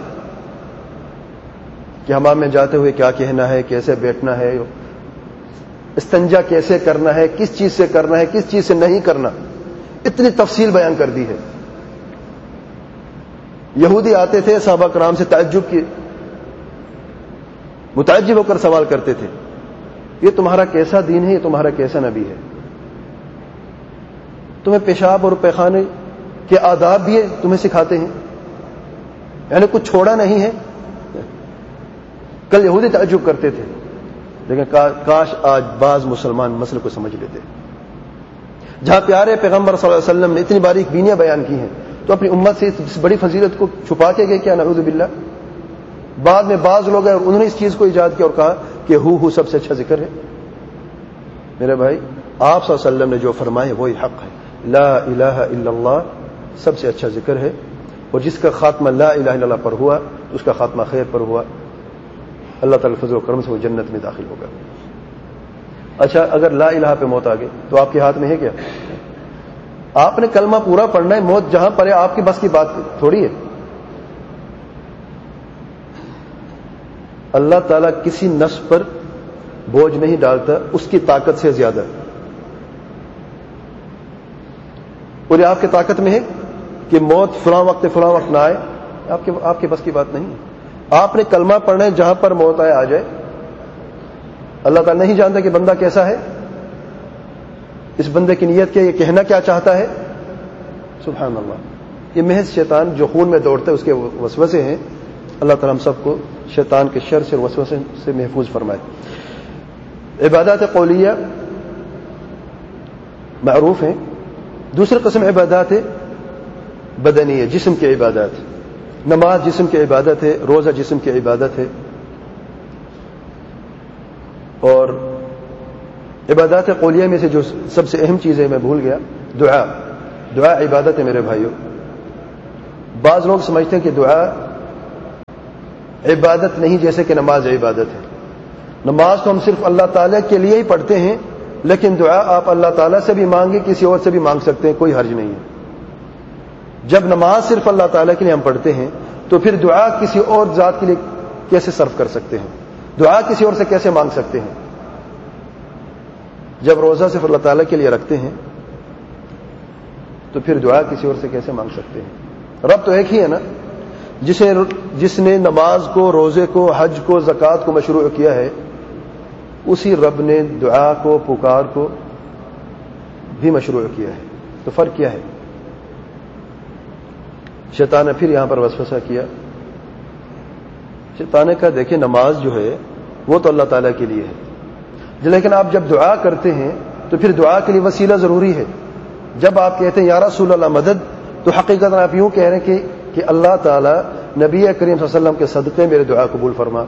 کہ حمام میں جاتے ہوئے کیا کہنا ہے, کیسے بیٹھنا ہے, استنجا کیسے کرنا ہے, کس چیز سے کرنا ہے, کس چیز سے نہیں کرنا, اتنی تفصیل بیان کر دی ہے. یہودی آتے تھے صحابہ کرام سے متعجب ہو کر سوال کرتے تھے, یہ تمہارا کیسا دین ہے, یہ تمہارا کیسا نبی ہے, تمہیں پیشاب اور پیخانے کے آداب بھی تمہیں سکھاتے ہیں, یعنی کچھ چھوڑا نہیں ہے. کل یہودی تعجب کرتے تھے, لیکن کاش آج بعض مسلمان مسئلے کو سمجھ لیتے. جہاں پیارے پیغمبر صلی اللہ علیہ وسلم نے اتنی باریک بینیاں بیان کی ہیں, تو اپنی امت سے اس بڑی فضیلت کو چھپا کے گئے کیا؟ نعوذ باللہ. بعد میں بعض لوگ ہیں اور انہوں نے اس چیز کو ایجاد کیا اور کہا کہ ہو سب سے اچھا ذکر ہے. میرے بھائی, آپ صلی اللہ علیہ وسلم نے جو فرمائے وہی حق ہے. لا الہ الا اللہ سب سے اچھا ذکر ہے, اور جس کا خاتمہ لا الہ الا اللہ پر ہوا اس کا خاتمہ خیر پر ہوا. اللہ تعالی فضل و کرم سے وہ جنت میں داخل ہوگا. اچھا, اگر لا الہ پہ موت آ گئی تو آپ کے ہاتھ میں ہے کیا؟ آپ نے کلمہ پورا پڑھنا ہے, موت جہاں پر ہے آپ کی بس کی بات تھوڑی ہے. اللہ تعالیٰ کسی نفس پر بوجھ نہیں ڈالتا اس کی طاقت سے زیادہ, اور یہ آپ کی طاقت میں ہے کہ موت فلاں وقت نہ آئے, آپ کے بس کی بات نہیں ہے. آپ نے کلمہ پڑھنا ہے, جہاں پر موت آئے آ جائے. اللہ تعالیٰ نہیں جانتا کہ بندہ کیسا ہے, اس بندے کی نیت کیا, یہ کہنا کیا چاہتا ہے. سبحان اللہ. یہ محض شیطان جو خون میں دوڑتا ہے اس کے وسوسے ہیں. اللہ تعالیٰ ہم سب کو شیطان کے شر سے اور وسوسے سے محفوظ فرمائے. عبادات قولیہ معروف ہیں. دوسری قسم عبادات بدنی ہے, جسم کی عبادات. نماز جسم کی عبادت ہے, روزہ جسم کی عبادت ہے. اور عبادات قولیہ میں سے جو سب سے اہم چیز ہے میں بھول گیا, دعا عبادت ہے میرے بھائیوں. بعض لوگ سمجھتے ہیں کہ دعا عبادت نہیں جیسے کہ نماز عبادت ہے. نماز تو ہم صرف اللہ تعالیٰ کے لیے ہی پڑھتے ہیں، لیکن دعا آپ اللہ تعالیٰ سے بھی مانگیں، کسی اور سے بھی مانگ سکتے ہیں، کوئی حرج نہیں ہے. جب نماز صرف اللہ تعالیٰ کے لیے ہم پڑھتے ہیں تو پھر دعا کسی اور ذات کے لیے کیسے صرف کر سکتے ہیں؟ دعا کسی اور سے کیسے مانگ سکتے ہیں؟ جب روزہ صرف اللہ تعالیٰ کے لیے رکھتے ہیں تو پھر دعا کسی اور سے کیسے مانگ سکتے ہیں؟ رب تو ایک ہی ہے نا. جس نے نماز کو، روزے کو، حج کو، زکوٰۃ کو مشروع کیا ہے، اسی رب نے دعا کو، پکار کو بھی مشروع کیا ہے. تو فرق کیا ہے؟ شیطان نے پھر یہاں پر وسوسہ کیا. شیطان نے کہا دیکھیں نماز جو ہے وہ تو اللہ تعالیٰ کے لیے ہے، لیکن آپ جب دعا کرتے ہیں تو پھر دعا کے لیے وسیلہ ضروری ہے. جب آپ کہتے ہیں یا رسول اللہ مدد، تو حقیقت آپ یوں کہہ رہے ہیں کہ اللہ تعالیٰ نبی کریم صلی اللہ علیہ وسلم کے صدقے میرے دعا قبول فرما.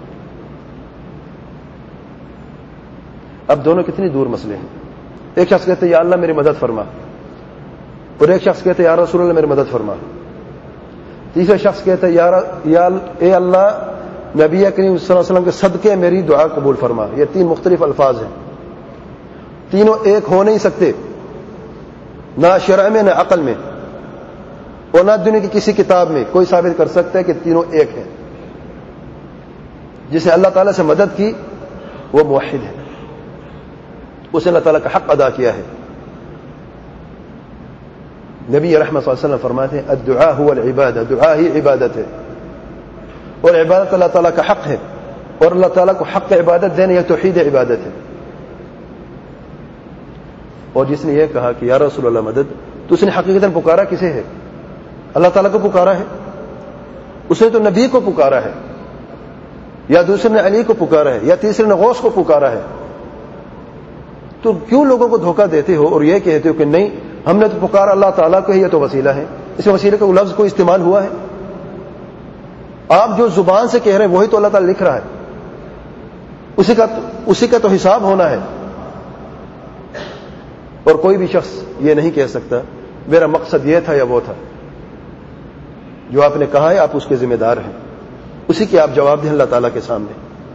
اب دونوں کتنی دور مسئلے ہیں. ایک شخص کہتے ہیں یا اللہ میری مدد فرما، اور ایک شخص کہتے ہیں یا رسول اللہ میری مدد فرما. تیسرا شخص کہتا ہے اے اللہ نبی کریم صلی اللہ علیہ وسلم کے صدقے میری دعا قبول فرما. یہ تین مختلف الفاظ ہیں، تینوں ایک ہو نہیں سکتے، نہ شرع میں، نہ عقل میں، اور نہ دنیا کی کسی کتاب میں کوئی ثابت کر سکتا ہے کہ تینوں ایک ہیں. جسے اللہ تعالیٰ سے مدد کی وہ موحد ہے، اسے اللہ تعالیٰ کا حق ادا کیا ہے. نبی رحمت صلی اللہ علیہ وسلم فرماتے ہیں الدعاء هو العبادہ، دعا ہی عبادت ہے، اور عبادت اللہ تعالیٰ کا حق ہے، اور اللہ تعالیٰ کو حق عبادت دینا یہ توحید عبادت ہے. اور جس نے یہ کہا کہ یا رسول اللہ مدد، تو اس نے حقیقتاً پکارا کسے ہے؟ اللہ تعالیٰ کو پکارا ہے. اس نے تو نبی کو پکارا ہے، یا دوسرے نے علی کو پکارا ہے، یا تیسرے نے غوث کو پکارا ہے. تو کیوں لوگوں کو دھوکہ دیتے ہو اور یہ کہتے ہو کہ نہیں ہم نے تو پکارا اللہ تعالیٰ کو، یہ تو وسیلہ ہے؟ اس میں وسیلے کا لفظ کوئی استعمال ہوا ہے؟ آپ جو زبان سے کہہ رہے ہیں وہی تو اللہ تعالیٰ لکھ رہا ہے، اسی کا تو حساب ہونا ہے. اور کوئی بھی شخص یہ نہیں کہہ سکتا میرا مقصد یہ تھا یا وہ تھا. جو آپ نے کہا ہے آپ اس کے ذمہ دار ہیں، اسی کے آپ جواب دیں اللہ تعالیٰ کے سامنے.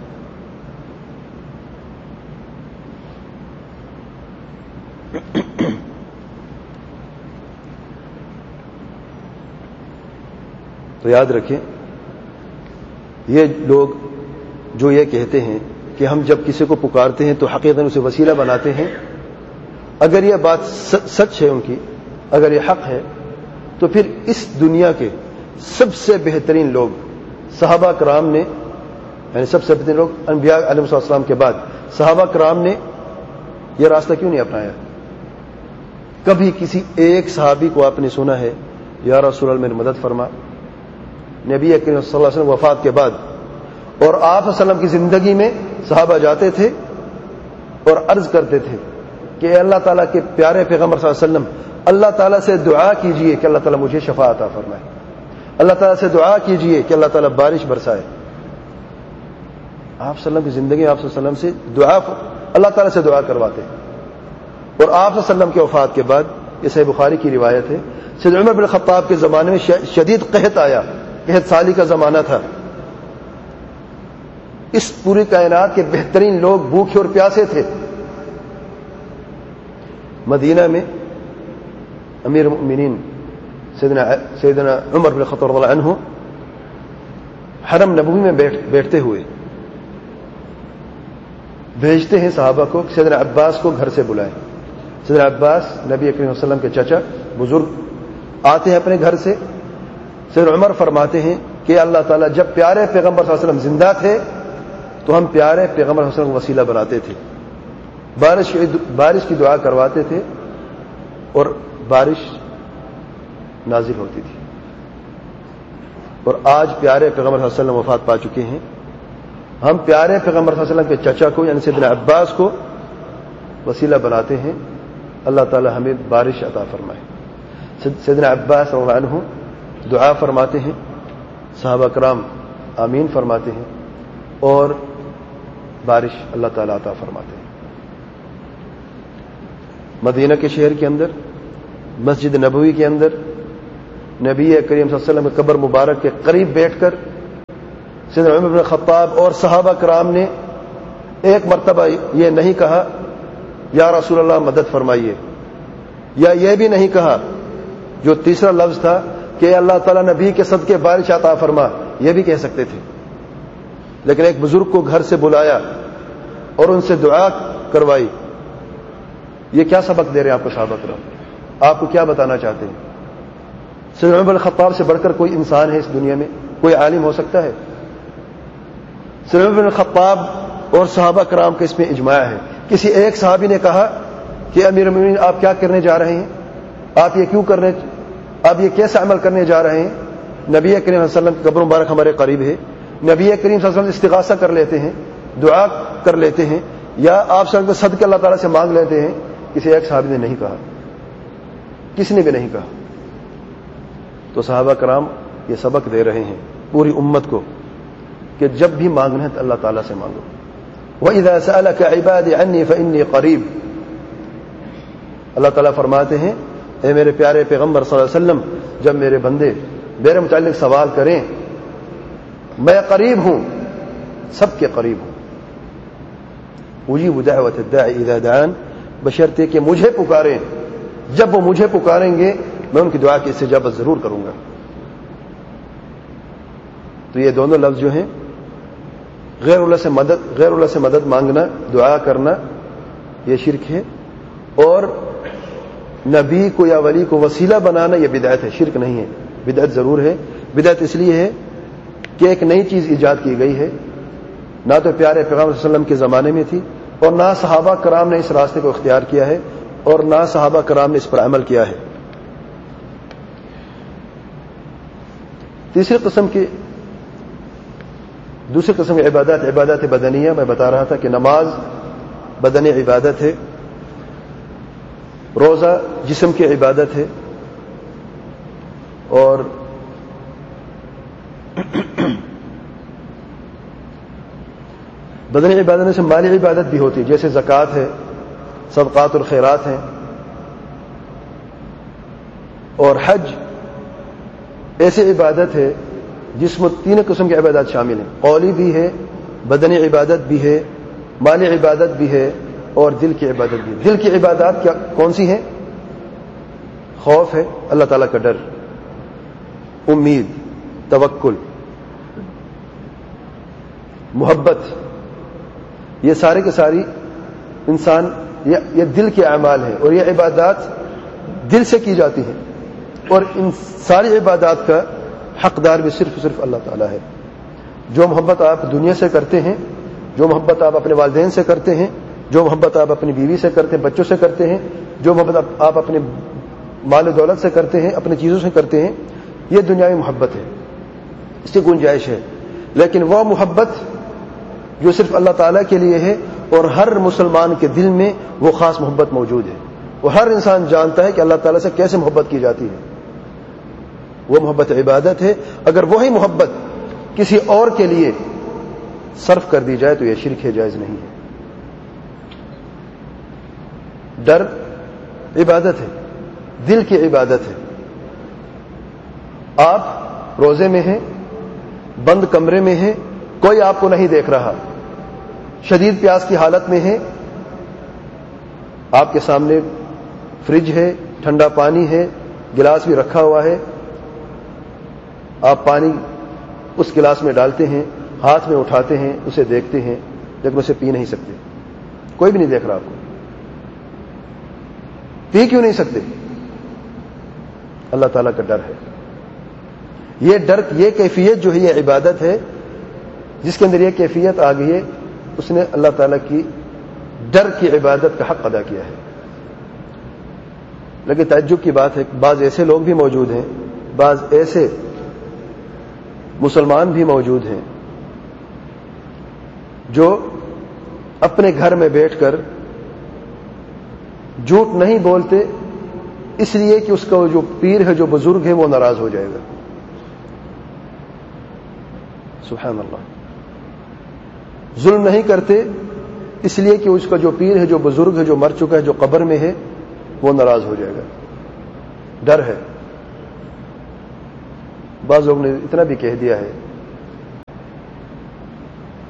تو یاد رکھیں یہ لوگ جو یہ کہتے ہیں کہ ہم جب کسی کو پکارتے ہیں تو حقیقتاً اسے وسیلہ بناتے ہیں، اگر یہ بات سچ ہے ان کی، اگر یہ حق ہے، تو پھر اس دنیا کے سب سے بہترین لوگ صحابہ کرام نے، یعنی سب سے بہترین لوگ انبیاء علیہ السلام کے بعد صحابہ کرام نے یہ راستہ کیوں نہیں اپنایا؟ کبھی کسی ایک صحابی کو آپ نے سنا ہے یا رسول اللہ میری مدد فرما؟ نبی کریم صلی اللہ علیہ وسلم وفات کے بعد اور آپ صلی اللہ علیہ وسلم کی زندگی میں صحابہ جاتے تھے اور عرض کرتے تھے کہ اے اللہ تعالیٰ کے پیارے پیغمبر صلی اللہ علیہ وسلم، اللہ تعالیٰ سے دعا کیجئے کہ اللہ تعالیٰ مجھے شفاء عطا فرمائے، اللہ تعالیٰ سے دعا کیجئے کہ اللہ تعالیٰ بارش برسائے. آپ صلی اللہ علیہ وسلم کی زندگی میں آپ صلی اللہ علیہ وسلم سے دعا، اللہ تعالیٰ سے دعا کرواتے ہیں. اور آپ صلی اللہ علیہ وسلم کے وفات کے بعد، یہ صحیح بخاری کی روایت ہے، سید عمر بن خطاب کے زمانے میں شدید قحط آیا، قحط سالی کا زمانہ تھا. اس پوری کائنات کے بہترین لوگ بھوکے اور پیاسے تھے. مدینہ میں امیر المؤمنین سیدنا عمر بن خطاب رضی اللہ عنہ حرم نبوی میں بیٹھتے ہوئے بھیجتے ہیں صحابہ کو سیدنا عباس کو گھر سے بلائیں. سیدنا عباس نبی کریم صلی اللہ علیہ وسلم کے چچا بزرگ آتے ہیں اپنے گھر سے. سیدنا عمر فرماتے ہیں کہ اللہ تعالیٰ جب پیارے پیغمبر صلی اللہ علیہ وسلم زندہ تھے تو ہم پیارے پیغمبر صلی اللہ علیہ وسلم کو وسیلہ بناتے تھے، بارش کی دعا کرواتے تھے اور بارش نازل ہوتی تھی. اور آج پیارے پیغمبر صلی اللہ علیہ وسلم وفات پا چکے ہیں، ہم پیارے پیغمبر صلی اللہ علیہ وسلم کے چچا کو یعنی سیدنا عباس کو وسیلہ بناتے ہیں اللہ تعالی ہمیں بارش عطا فرمائے. سیدنا عباس رضی اللہ عنہ دعا فرماتے ہیں، صحابہ کرام آمین فرماتے ہیں اور بارش اللہ تعالی عطا فرماتے ہیں. مدینہ کے شہر کے اندر مسجد نبوی کے اندر نبی کریم صلی اللہ علیہ وسلم کے قبر مبارک کے قریب بیٹھ کر سیدنا عمر بن خطاب اور صحابہ کرام نے ایک مرتبہ یہ نہیں کہا یا رسول اللہ مدد فرمائیے، یا یہ بھی نہیں کہا جو تیسرا لفظ تھا کہ اللہ تعالیٰ نبی کے صدقے بارش عطا فرما، یہ بھی کہہ سکتے تھے، لیکن ایک بزرگ کو گھر سے بلایا اور ان سے دعا کروائی۔ یہ کیا سبق دے رہے ہیں آپ کو صحابہ کرام؟ آپ کو کیا بتانا چاہتے ہیں؟ سیدنا عمر بن خطاب سے بڑھ کر کوئی انسان ہے اس دنیا میں؟ کوئی عالم ہو سکتا ہے؟ سیدنا عمر بن خطاب اور صحابہ کرام کا اس میں اجماع ہے۔ کسی ایک صحابی نے کہا کہ امیر المومنین آپ کیا کرنے جا رہے ہیں؟ آپ یہ کیسا عمل کرنے جا رہے ہیں؟ نبی کریم صلی اللہ علیہ وسلم کی قبر مبارک ہمارے قریب ہے، نبی کریم صلی اللہ علیہ وسلم استغاثہ کر لیتے ہیں، دعا کر لیتے ہیں، یا آپ صلی اللہ علیہ وسلم صدقہ اللہ تعالیٰ سے مانگ لیتے ہیں۔ کسی ایک صحابی نے نہیں کہا، کسی نے بھی نہیں کہا۔ تو صحابہ کرام یہ سبق دے رہے ہیں پوری امت کو کہ جب بھی مانگنا ہے تو اللہ تعالیٰ سے مانگو۔ وَإِذَا سَأَلَكَ عِبَادِي عَنِّي فَإِنِّي قَرِيبٌ، اللہ تعالیٰ فرماتے ہیں اے میرے پیارے پیغمبر صلی اللہ علیہ وسلم، جب میرے بندے میرے متعلق سوال کریں میں قریب ہوں، سب کے قریب ہوں۔ اجیب دعوت الداعی اذا دعان، بشرطے کہ مجھے پکاریں، جب وہ مجھے پکاریں گے میں ان کی دعا کی استجابت ضرور کروں گا۔ تو یہ دونوں لفظ جو ہیں، غیر اللہ سے مدد مانگنا، دعا کرنا، یہ شرک ہے، اور نبی کو یا ولی کو وسیلہ بنانا یہ بدعت ہے، شرک نہیں ہے۔ بدعت ضرور ہے۔ بدعت اس لیے ہے کہ ایک نئی چیز ایجاد کی گئی ہے، نہ تو پیارے پیغمبر صلی اللہ علیہ وسلم کے زمانے میں تھی، اور نہ صحابہ کرام نے اس راستے کو اختیار کیا ہے، اور نہ صحابہ کرام نے اس پر عمل کیا ہے۔ دوسری قسم کی عبادات بدنیہ، میں بتا رہا تھا کہ نماز بدنی عبادت ہے، روزہ جسم کی عبادت ہے، اور بدنی عبادت میں سے مالی عبادت بھی ہوتی ہے، جیسے زکوٰۃ ہے، صدقات اور خیرات ہیں، اور حج ایسی عبادت ہے جس میں تین قسم کی عبادات شامل ہیں، قولی بھی ہے، بدنی عبادت بھی ہے، مالی عبادت بھی ہے، اور دل کی عبادت بھی ہے۔ دل کی عبادات کون سی ہیں؟ خوف ہے، اللہ تعالیٰ کا ڈر، امید، توکل، محبت، یہ سارے کے ساری انسان یہ دل کے اعمال ہیں، اور یہ عبادات دل سے کی جاتی ہیں، اور ان ساری عبادات کا حقدار بھی صرف اللہ تعالیٰ ہے۔ جو محبت آپ دنیا سے کرتے ہیں، جو محبت آپ اپنے والدین سے کرتے ہیں، جو محبت آپ اپنی بیوی سے کرتے ہیں، بچوں سے کرتے ہیں، جو محبت آپ اپنے مال و دولت سے کرتے ہیں، اپنی چیزوں سے کرتے ہیں، یہ دنیاوی محبت ہے، اس کی گنجائش ہے۔ لیکن وہ محبت جو صرف اللہ تعالیٰ کے لیے ہے، اور ہر مسلمان کے دل میں وہ خاص محبت موجود ہے، وہ ہر انسان جانتا ہے کہ اللہ تعالیٰ سے کیسے محبت کی جاتی ہے، وہ محبت عبادت ہے۔ اگر وہی محبت کسی اور کے لیے صرف کر دی جائے تو یہ شرک ہے، جائز نہیں ہے۔ ڈر عبادت ہے، دل کی عبادت ہے۔ آپ روزے میں ہیں، بند کمرے میں ہیں، کوئی آپ کو نہیں دیکھ رہا، شدید پیاس کی حالت میں ہیں، آپ کے سامنے فریج ہے، ٹھنڈا پانی ہے، گلاس بھی رکھا ہوا ہے، آپ پانی اس گلاس میں ڈالتے ہیں، ہاتھ میں اٹھاتے ہیں، اسے دیکھتے ہیں، لیکن اسے پی نہیں سکتے، کوئی بھی نہیں دیکھ رہا آپ کو، پی کیوں نہیں سکتے؟ اللہ تعالیٰ کا ڈر ہے۔ یہ ڈر، یہ کیفیت جو ہے یہ عبادت ہے، جس کے اندر یہ کیفیت آ گئی ہے، اس نے اللہ تعالیٰ کی ڈر کی عبادت کا حق ادا کیا ہے۔ لیکن تعجب کی بات ہے، بعض ایسے لوگ بھی موجود ہیں، بعض ایسے مسلمان بھی موجود ہیں جو اپنے گھر میں بیٹھ کر جھوٹ نہیں بولتے، اس لیے کہ اس کا جو پیر ہے، جو بزرگ ہے، وہ ناراض ہو جائے گا۔ سبحان اللہ۔ ظلم نہیں کرتے اس لیے کہ اس کا جو پیر ہے، جو بزرگ ہے، جو مر چکا ہے، جو قبر میں ہے، وہ ناراض ہو جائے گا، ڈر ہے۔ بعض لوگوں نے اتنا بھی کہہ دیا ہے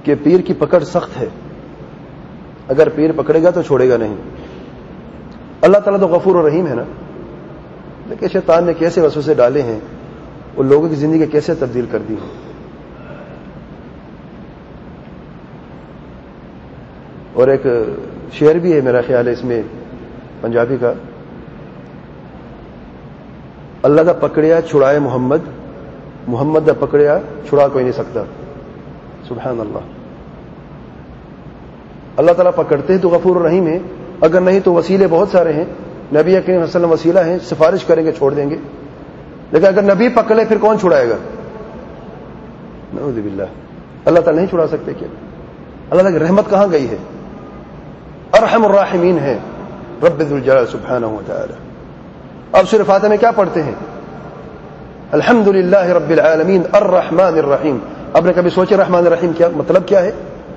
کہ پیر کی پکڑ سخت ہے، اگر پیر پکڑے گا تو چھوڑے گا نہیں. اللہ تعالیٰ تو غفور و رحیم ہے نا، لیکن شیطان نے کیسے وسوسے ڈالے ہیں، اور لوگوں کی زندگی کیسے تبدیل کر دی ہے. اور ایک شعر بھی ہے میرا خیال ہے اس میں پنجابی کا، اللہ دا پکڑیا چھڑائے محمد، محمد دا پکڑیا چھڑا کوئی نہیں سکتا. سبحان اللہ. اللہ تعالیٰ پکڑتے ہیں تو غفور الرحیم ہے، اگر نہیں تو وسیلے بہت سارے ہیں. نبی کریم صلی اللہ علیہ وسلم وسیلہ ہیں، سفارش کریں گے چھوڑ دیں گے. لیکن اگر نبی پکڑے پھر کون چھڑائے گا؟ نعوذ باللہ. اللہ تعالیٰ نہیں چھڑا سکتے کیا؟ اللہ تعالیٰ کی رحمت کہاں گئی ہے؟ ارحم الراحمین ہے رب ذو الجلال سبحانہ و تعالی. اب سورہ فاتحہ میں کیا پڑھتے ہیں؟ الحمدللہ رب العالمین الرحمن الرحیم. آپ نے کبھی سوچے رحمان الرحیم کیا مطلب کیا ہے؟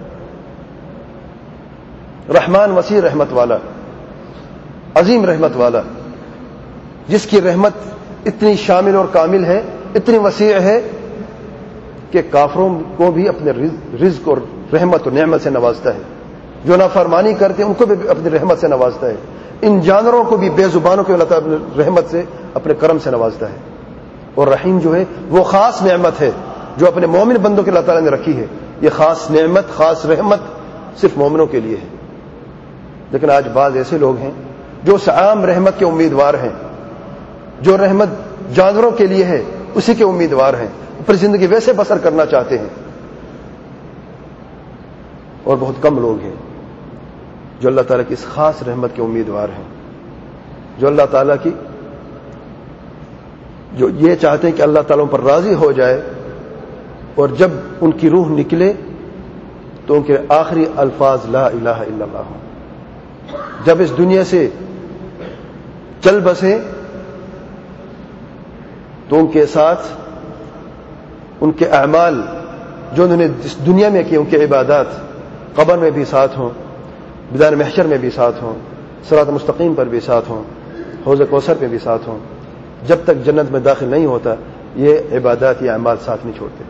رحمان وسیع رحمت والا، عظیم رحمت والا، جس کی رحمت اتنی شامل اور کامل ہے، اتنی وسیع ہے کہ کافروں کو بھی اپنے رزق اور رحمت اور نعمت سے نوازتا ہے. جو نافرمانی کرتے ہیں ان کو بھی اپنی رحمت سے نوازتا ہے. ان جانوروں کو بھی، بے زبانوں کو اللہ تعالیٰ اپنے رحمت سے، اپنے کرم سے نوازتا ہے. اور رحیم جو ہے وہ خاص نعمت ہے جو اپنے مومن بندوں کے اللہ تعالیٰ نے رکھی ہے. یہ خاص نعمت، خاص رحمت صرف مومنوں کے لیے ہے. لیکن آج بعض ایسے لوگ ہیں جو اس عام رحمت کے امیدوار ہیں، جو رحمت جانوروں کے لیے ہے اسی کے امیدوار ہیں، پھر زندگی ویسے بسر کرنا چاہتے ہیں. اور بہت کم لوگ ہیں جو اللہ تعالیٰ کی اس خاص رحمت کے امیدوار ہیں، جو اللہ تعالیٰ کی، جو یہ چاہتے ہیں کہ اللہ تعالیٰ پر راضی ہو جائے، اور جب ان کی روح نکلے تو ان کے آخری الفاظ لا الہ الا اللہ ہوں. جب اس دنیا سے چل بسے تو ان کے ساتھ ان کے اعمال جو انہوں نے اس دنیا میں کیے، ان کے عبادات قبر میں بھی ساتھ ہوں، میدان محشر میں بھی ساتھ ہوں، صراط مستقیم پر بھی ساتھ ہوں، حوض کوثر پہ بھی ساتھ ہوں. جب تک جنت میں داخل نہیں ہوتا یہ عبادات، یہ اعمال ساتھ نہیں چھوڑتے.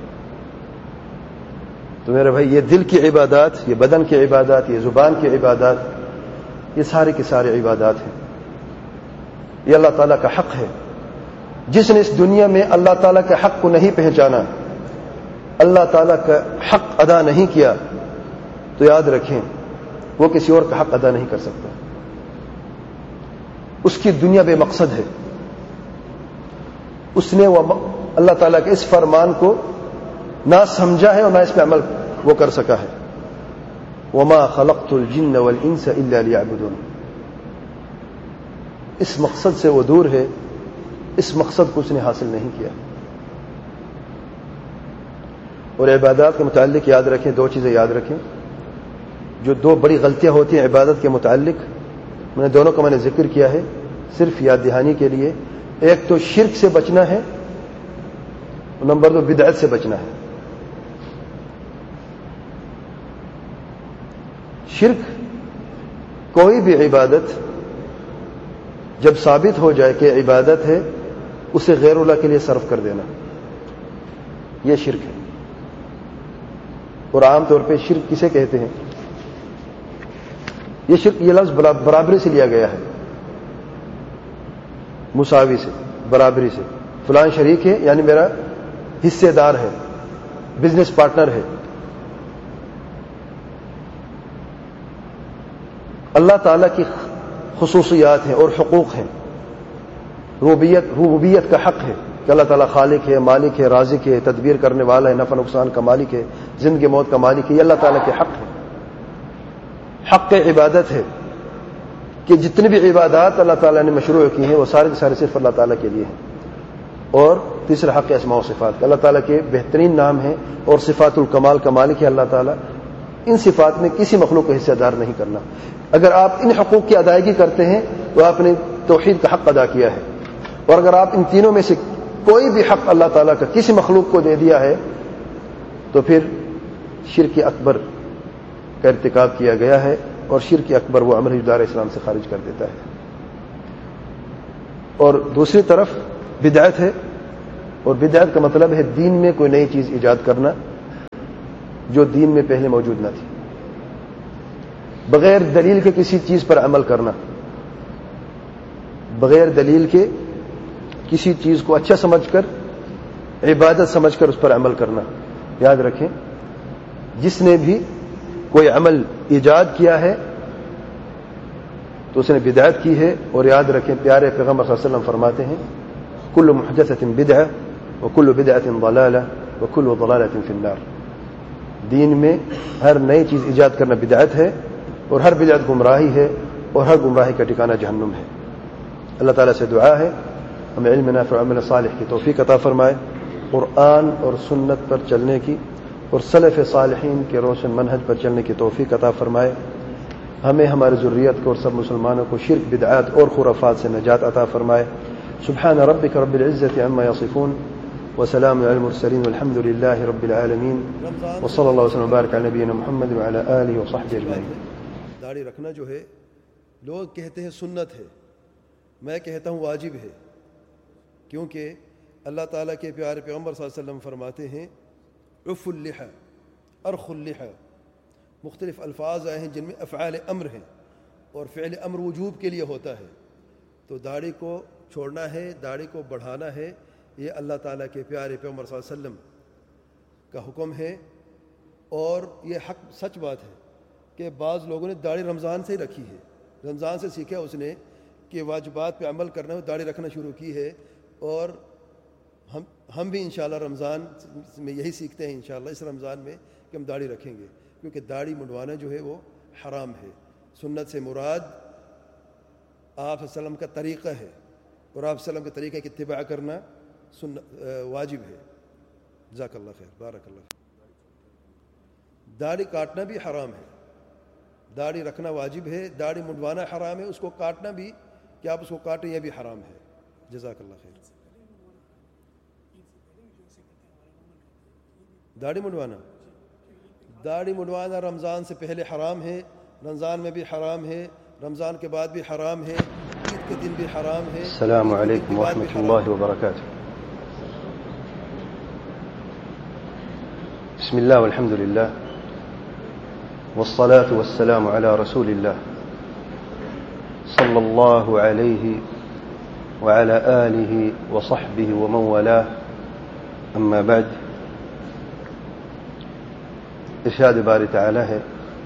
تو میرے بھائی، یہ دل کی عبادات، یہ بدن کی عبادات، یہ زبان کی عبادات، یہ سارے کے سارے عبادات ہیں. یہ اللہ تعالیٰ کا حق ہے. جس نے اس دنیا میں اللہ تعالیٰ کے حق کو نہیں پہچانا، اللہ تعالیٰ کا حق ادا نہیں کیا، تو یاد رکھیں وہ کسی اور کا حق ادا نہیں کر سکتا. اس کی دنیا بے مقصد ہے. اس نے وہ اللہ تعالیٰ کے اس فرمان کو نہ سمجھا ہے اور نہ اس پہ عمل وہ کر سکا ہے. وما خلقت الجن والانس الا ليعبدون. اس مقصد سے وہ دور ہے، اس مقصد کو اس نے حاصل نہیں کیا. اور عبادات کے متعلق یاد رکھیں، دو چیزیں یاد رکھیں جو دو بڑی غلطیاں ہوتی ہیں عبادت کے متعلق. میں نے دونوں کا میں نے ذکر کیا ہے صرف یاد دہانی کے لیے. ایک تو شرک سے بچنا ہے، نمبر دو بدعت سے بچنا ہے. شرک، کوئی بھی عبادت جب ثابت ہو جائے کہ عبادت ہے، اسے غیر اللہ کے لیے صرف کر دینا، یہ شرک ہے. اور عام طور پہ شرک کسے کہتے ہیں؟ یہ شرک، یہ لفظ برابری سے لیا گیا ہے، مساوی سے، برابری سے. فلان شریک ہے یعنی میرا حصے دار ہے، بزنس پارٹنر ہے. اللہ تعالیٰ کی خصوصیات ہیں اور حقوق ہیں. ربوبیت کا حق ہے کہ اللہ تعالیٰ خالق ہے، مالک ہے، رازق ہے، تدبیر کرنے والا ہے، نفع نقصان کا مالک ہے، زندگی موت کا مالک ہے. یہ اللہ تعالیٰ کے حق ہے. حق عبادت ہے کہ جتنی بھی عبادات اللہ تعالیٰ نے مشروع کی ہیں وہ سارے کے سارے صرف اللہ تعالیٰ کے لیے ہیں. اور تیسرا حق اسماء و صفات، اللہ تعالیٰ کے بہترین نام ہیں اور صفات الکمال کا مالک ہے اللہ تعالیٰ. ان صفات میں کسی مخلوق کو حصہ دار نہیں کرنا. اگر آپ ان حقوق کی ادائیگی کرتے ہیں تو آپ نے توحید کا حق ادا کیا ہے. اور اگر آپ ان تینوں میں سے کوئی بھی حق اللہ تعالیٰ کا کسی مخلوق کو دے دیا ہے تو پھر شرک اکبر کا ارتکاب کیا گیا ہے. اور شرک اکبر وہ عمل دار اسلام سے خارج کر دیتا ہے. اور دوسری طرف بدعت ہے، اور بدعت کا مطلب ہے دین میں کوئی نئی چیز ایجاد کرنا جو دین میں پہلے موجود نہ تھی. بغیر دلیل کے کسی چیز پر عمل کرنا، بغیر دلیل کے کسی چیز کو اچھا سمجھ کر، عبادت سمجھ کر اس پر عمل کرنا. یاد رکھیں، جس نے بھی کوئی عمل ایجاد کیا ہے تو اس نے بدعت کی ہے. اور یاد رکھیں، پیارے پیغمبر صلی اللہ علیہ وسلم فرماتے ہیں کل محدثۃ بدعہ وکل بدعۃ ضلالہ وکل ضلالۃ فی النار. دین میں ہر نئی چیز ایجاد کرنا بدعت ہے، اور ہر بدعت گمراہی ہے، اور ہر گمراہی کا ٹھکانہ جہنم ہے. اللہ تعالیٰ سے دعا ہے ہمیں علم نافع و عمل صالح کی توفیق عطا فرمائے، قرآن اور سنت پر چلنے کی اور سلف صالحین کے روشن منہج پر چلنے کی توفیق عطا فرمائے. ہمیں، ہماری ذریت کو اور سب مسلمانوں کو شرک، بدعات اور خرافات سے نجات عطا فرمائے. سبحان ربک رب العزة عما یصفون وسلام علی المرسلین والحمد للہ رب العالمین وصلی اللہ وسلم وبارک علی نبینا محمد وعلی آلہ وصحبہ اجمعین. داڑھی رکھنا جو ہے لوگ کہتے ہیں سنت ہے، میں کہتا ہوں واجب ہے، کیونکہ اللہ تعالیٰ کے پیارے پیغمبر صلی اللہ علیہ وسلم فرماتے ہیں عف اللحى ارخ اللحى. مختلف الفاظ آئے ہیں جن میں افعال امر ہیں، اور فعل امر وجوب کے لیے ہوتا ہے. تو داڑھی کو چھوڑنا ہے، داڑھی کو بڑھانا ہے، یہ اللہ تعالیٰ کے پیارے پیغمبر صلی اللہ علیہ وسلم کا حکم ہے. اور یہ حق سچ بات ہے کہ بعض لوگوں نے داڑھی رمضان سے ہی رکھی ہے، رمضان سے سیکھا اس نے کہ واجبات پہ عمل کرنا ہے، داڑھی رکھنا شروع کی ہے. اور ہم بھی انشاءاللہ رمضان میں یہی سیکھتے ہیں، انشاءاللہ اس رمضان میں کہ ہم داڑھی رکھیں گے، کیونکہ داڑھی منڈوانا جو ہے وہ حرام ہے. سنت سے مراد آپ صلی اللہ علیہ وسلم کا طریقہ ہے، اور آپ صلی اللہ علیہ وسلم کے طریقے کی اتباع کرنا واجب ہے. جزاک اللہ خیر، بارک اللہ خیر. داڑھی کاٹنا بھی حرام ہے، داڑھی رکھنا واجب ہے، داڑھی منڈوانا حرام ہے، اس کو کاٹنا بھی کہ آپ اس کو کاٹیں یہ بھی حرام ہے. جزاک اللہ خیر. داڑھی منڈوانا رمضان سے پہلے حرام ہے، رمضان میں بھی حرام ہے، رمضان کے بعد بھی حرام ہے، عید کے دن بھی حرام ہے. السلام علیکم ورحمۃ اللہ وبرکاتہ. بسم اللہ والحمد للہ والصلاة والسلام علی رسول اللہ صلی اللہ علیہ وعلى آلہ وصحبہ ومن والاه. اما بعد. ارشاد باری تعالی ہے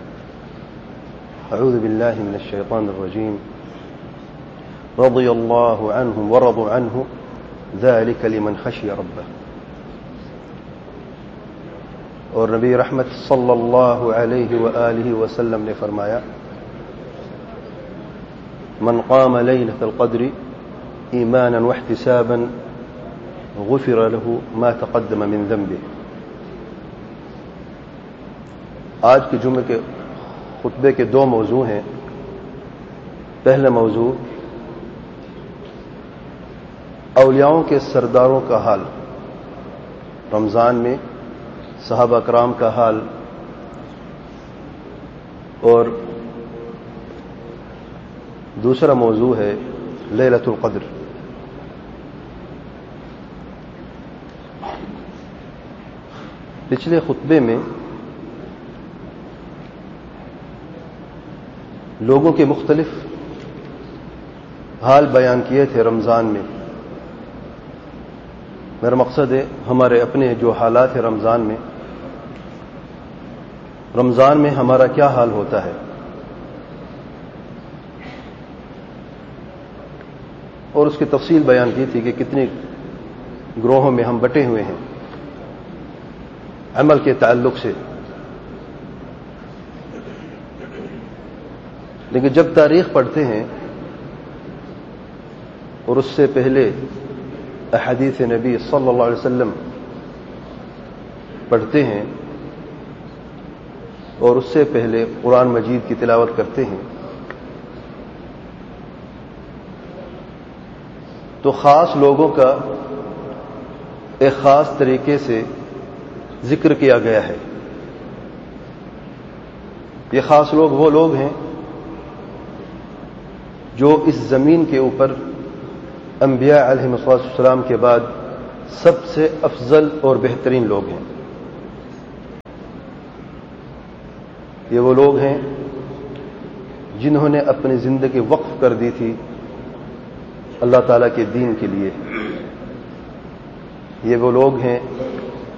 اعوذ باللہ من الشیطان الرجیم رضی اللہ عنہم ورضوا عنہ ذلک لمن خشی ربہ. اور نبی رحمت صلی اللہ علیہ وآلہ وسلم نے فرمایا من قام لیلۃ القدر ایمانا واحتسابا غفر له ما تقدم من ذنبه. آج کے جمعے کے خطبے کے دو موضوع ہیں. پہلا موضوع اولیاؤں کے سرداروں کا حال، رمضان میں صحابہ کرام کا حال، اور دوسرا موضوع ہے لیلۃ القدر. پچھلے خطبے میں لوگوں کے مختلف حال بیان کیے تھے رمضان میں. میرا مقصد ہے ہمارے اپنے جو حالات ہیں رمضان میں ہمارا کیا حال ہوتا ہے، اور اس کی تفصیل بیان کی تھی کہ کتنے گروہوں میں ہم بٹے ہوئے ہیں عمل کے تعلق سے. لیکن جب تاریخ پڑھتے ہیں اور اس سے پہلے احادیث نبی صلی اللہ علیہ وسلم پڑھتے ہیں اور اس سے پہلے قرآن مجید کی تلاوت کرتے ہیں تو خاص لوگوں کا ایک خاص طریقے سے ذکر کیا گیا ہے. یہ خاص لوگ وہ لوگ ہیں جو اس زمین کے اوپر انبیاء علیہ السلام کے بعد سب سے افضل اور بہترین لوگ ہیں. یہ وہ لوگ ہیں جنہوں نے اپنی زندگی وقف کر دی تھی اللہ تعالیٰ کے دین کے لیے. یہ وہ لوگ ہیں